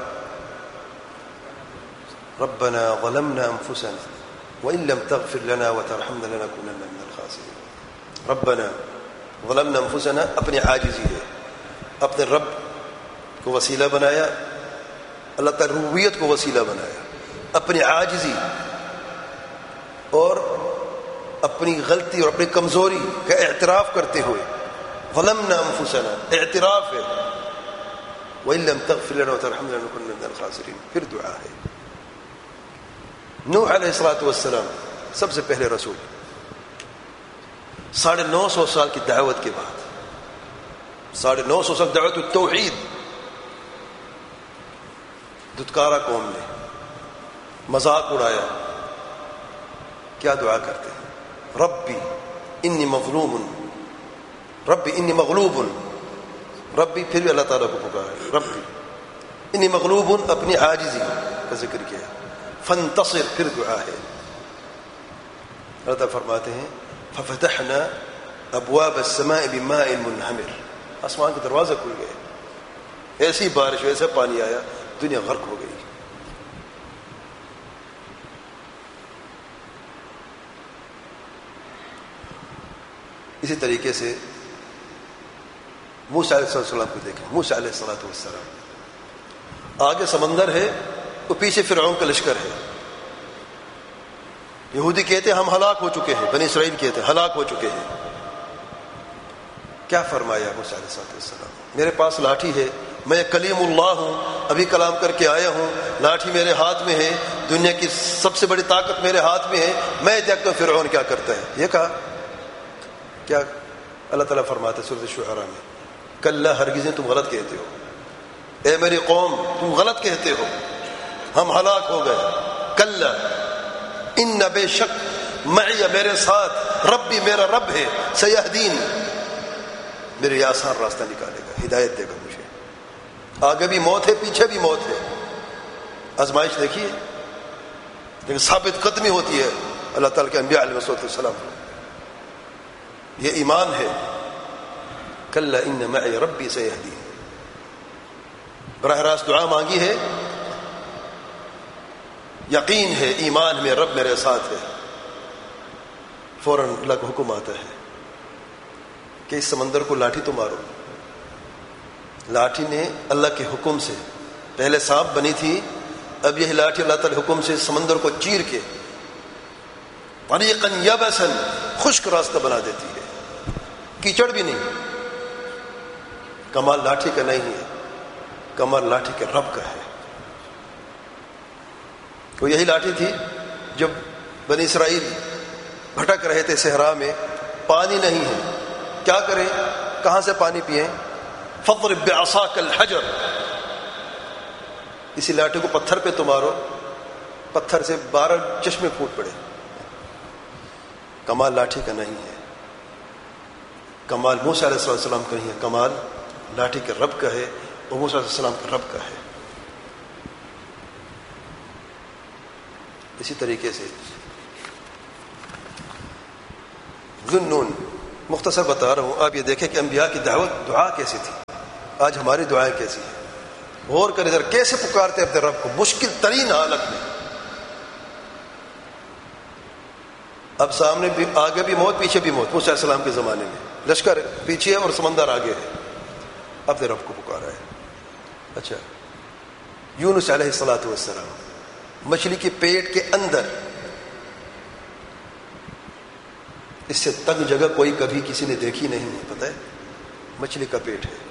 ربنا ظلمنا انفسنا وان لم تغفر لنا وترحمنا لنكونن من الخاسرین۔ ربنا ظلمنا انفسنا، اپنی عاجزی ہے، اپنے رب کو وسیلہ بنایا، اللہ تعالی ربوبیت کو وسیلہ بنایا، اپنی عاجزی اور اپنی غلطی اور اپنی کمزوری کا اعتراف کرتے ہوئے، ظلمنا انفسنا اعتراف ہے، وَإِن لَّمْ تَغْفِرْ لَنَا وَتَرْحَمْنَا لَنَكُونَنَّ مِنَ الْخَاسِرِينَ۔ پھر دعا ہے۔ نوح علیہ الصلوۃ والسلام سب سے پہلے رسول، 950 سال کی دعوت کے بعد، 950 سال دعوت التوحید، دھتکارا قوم نے، مذاق اڑایا، کیا دعا کرتے ہیں؟ ربی انی مغلوب، ربی پھر بھی اللہ تعالیٰ کو پکارا، ربی انی مغلوب، اپنی عاجزی کا ذکر کیا، فانتصر پھر دعا ہے۔ اللہ تعالیٰ فرماتے ہیں ففتحنا ابواب السماء بماء منہمر، آسمان کے دروازے کھل گئے، ایسی بارش، ایسا پانی آیا، دنیا غرق ہو گئی۔ اسی طریقے سے موسیٰ علیہ السلام کو دیکھیں، موسیٰ علیہ السلام، آگے سمندر ہے، وہ پیچھے فرعون کا لشکر ہے۔ یہودی کہتے ہیں ہم ہلاک ہو چکے ہیں، بنی اسرائیل کہتے ہیں ہلاک ہو چکے ہیں۔ کیا فرمایا موسیٰ علیہ السلام؟ میرے پاس لاٹھی ہے، میں کلیم اللہ ہوں، ابھی کلام کر کے آیا ہوں، لاٹھی میرے ہاتھ میں ہے، دنیا کی سب سے بڑی طاقت میرے ہاتھ میں ہے، میں دیکھتا ہوں فرعون کیا کرتا ہے۔ یہ کہا کیا اللہ تعالیٰ فرماتا ہے سورۃ الشعراء میں، کلا ہرگز تم غلط کہتے ہو، اے میری قوم تم غلط کہتے ہو، ہم ہلاک ہو گئے۔ کلا ان بے شک معی میرے ساتھ، ربی میرا رب ہے، سیہدین میرے آسان راستہ نکالے گا، ہدایت دے گا مجھے۔ آگے بھی موت ہے، پیچھے بھی موت ہے، آزمائش دیکھیے، لیکن ثابت قدمی ہوتی ہے اللہ تعالیٰ کے انبیاء علیہ السلام۔ یہ ایمان ہے، کلا ان معی ربی سیہدین، براہ راست دعا مانگی ہے، یقین ہے، ایمان میں رب میرے ساتھ ہے، فوراً اللہ کا حکم آتا ہے کہ اس سمندر کو لاٹھی تو مارو۔ لاٹھی نے اللہ کے حکم سے، پہلے سانپ بنی تھی، اب یہ لاٹھی اللہ تعالی حکم سے سمندر کو چیر کے طریقاً یبساً خشک راستہ بنا دیتی ہے، کیچڑ بھی نہیں۔ کمال لاٹھی کا نہیں ہے، کمال لاٹھی کے رب کا ہے۔ وہ یہی لاٹھی تھی جب بنی اسرائیل بھٹک رہے تھے صحرا میں، پانی نہیں ہے، کیا کریں، کہاں سے پانی پئیں؟ فاضرب بعصاک الحجر، اسی لاٹھی کو پتھر پہ تو مارو، پتھر سے 12 چشمے پھوٹ پڑے۔ کمال لاٹھی کا نہیں ہے، کمال موسیٰ علیہ السلام کا نہیں ہے، کمال لاٹھی کے رب کا ہے، اور موسیٰ علیہ السلام کے رب کا ہے۔ اسی طریقے سے ذو النون. مختصر بتا رہا ہوں، آپ یہ دیکھیں کہ انبیاء کی دعوت دعا کیسی تھی، آج ہماری دعائیں کیسی ہیں. غور کریں ذرا کیسے پکارتے اپنے رب کو مشکل ترین حالت میں. اب سامنے بھی، آگے بھی موت پیچھے بھی موت. موسیٰ علیہ السلام کے زمانے میں لشکر پیچھے اور سمندر آگے ہے، اپنے رب کو پکارا ہے. اچھا، یونس علیہ السلام مچھلی کے پیٹ کے اندر، اس سے تنگ جگہ کوئی کبھی کسی نے دیکھی نہیں ہے، پتہ ہے مچھلی کا پیٹ ہے.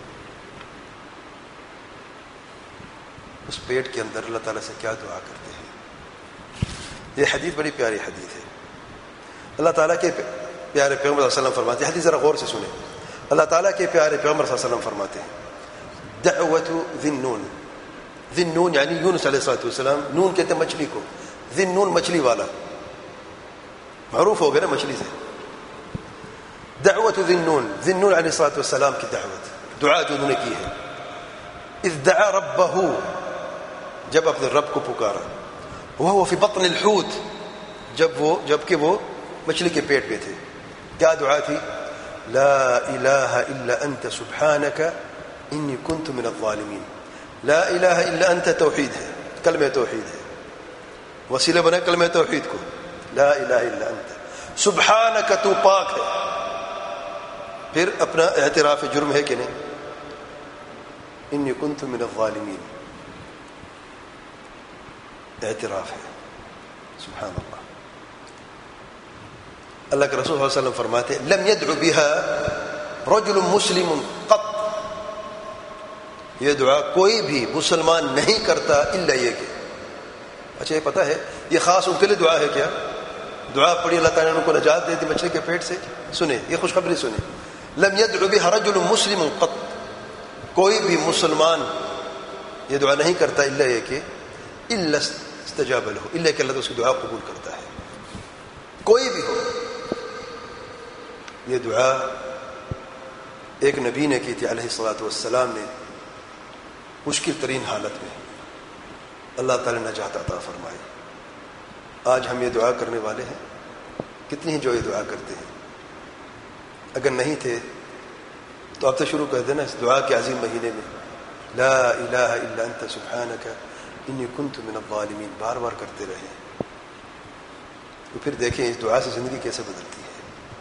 اس پیٹ کے اندر اللہ تعالیٰ سے کیا دعا کرتے ہیں. یہ حدیث بڑی پیاری حدیث ہے. اللہ تعالیٰ کے پیارے پیغمبر صلی اللہ علیہ وسلم فرماتے ہیں، حدیث ذرا غور سے سنیں. اللہ تعالیٰ کے پیارے پیغمبر صلی اللہ علیہ وسلم فرماتے ہیں دعوت ذی النون. ذی النون یعنی یونس علیہ السلام، نون کہتے ہیں مچھلی کو، ذی النون مچھلی والا، معروف ہو گیا نا مچھلی سے. دعوت ذی النون، ذی النون علیہ السلام کی دعوت، دعا جو انہوں نے کی ہے. اذ دعا ربہ، جب اپنے رب کو پکارا، وہو فی بطن الحوت، جبکہ وہ مچھلی کے پیٹ پہ تھے. کیا دعا تھی؟ لا الہ الا انت سبحانک انی کنت من الظالمین. لا الہ الا انت توحید ہے، کلمہ توحید ہے، وسیلہ بنا کلمہ توحید کو. لا الہ الا انت سبحانک، تو پاک ہے. پھر اپنا اعتراف جرم ہے کہ نہیں، انی کنت من الظالمین، اعتراف ہے. سبحان اللہ. اللہ کے رسول صلی اللہ علیہ وسلم فرماتے ہیں لم يدع بها رجل مسلم قط، یہ دعا کوئی بھی مسلمان نہیں کرتا الا یہ کہ. اچھا، یہ پتہ ہے یہ خاص ان کے لیے دعا ہے کیا؟ دعا پڑھی اللہ تعالیٰ نے ان کو نجات دے دی مچھلی کے پیٹ سے. سنیں یہ خوشخبری سنیں. لم يدع بها رجل مسلم قط، کوئی بھی مسلمان یہ دعا نہیں کرتا الا یہ کہ الا استجاب له، الا کہ اللہ تو اس کی دعا قبول کرتا ہے. کوئی بھی ہو. یہ دعا ایک نبی نے کی تھی علیہ السلام نے، مشکل ترین حالت میں اللہ تعالی نے نجات عطا فرمائی. آج ہم یہ دعا کرنے والے ہیں، کتنی ہی جو یہ دعا کرتے ہیں. اگر نہیں تھے تو اب تو شروع کر دینا اس دعا کے عظیم مہینے میں لا الہ الا انت سبحانک انی کنت من الظالمین بار بار کرتے رہیں، تو پھر دیکھیں اس دعا سے زندگی کیسے بدلتی ہے.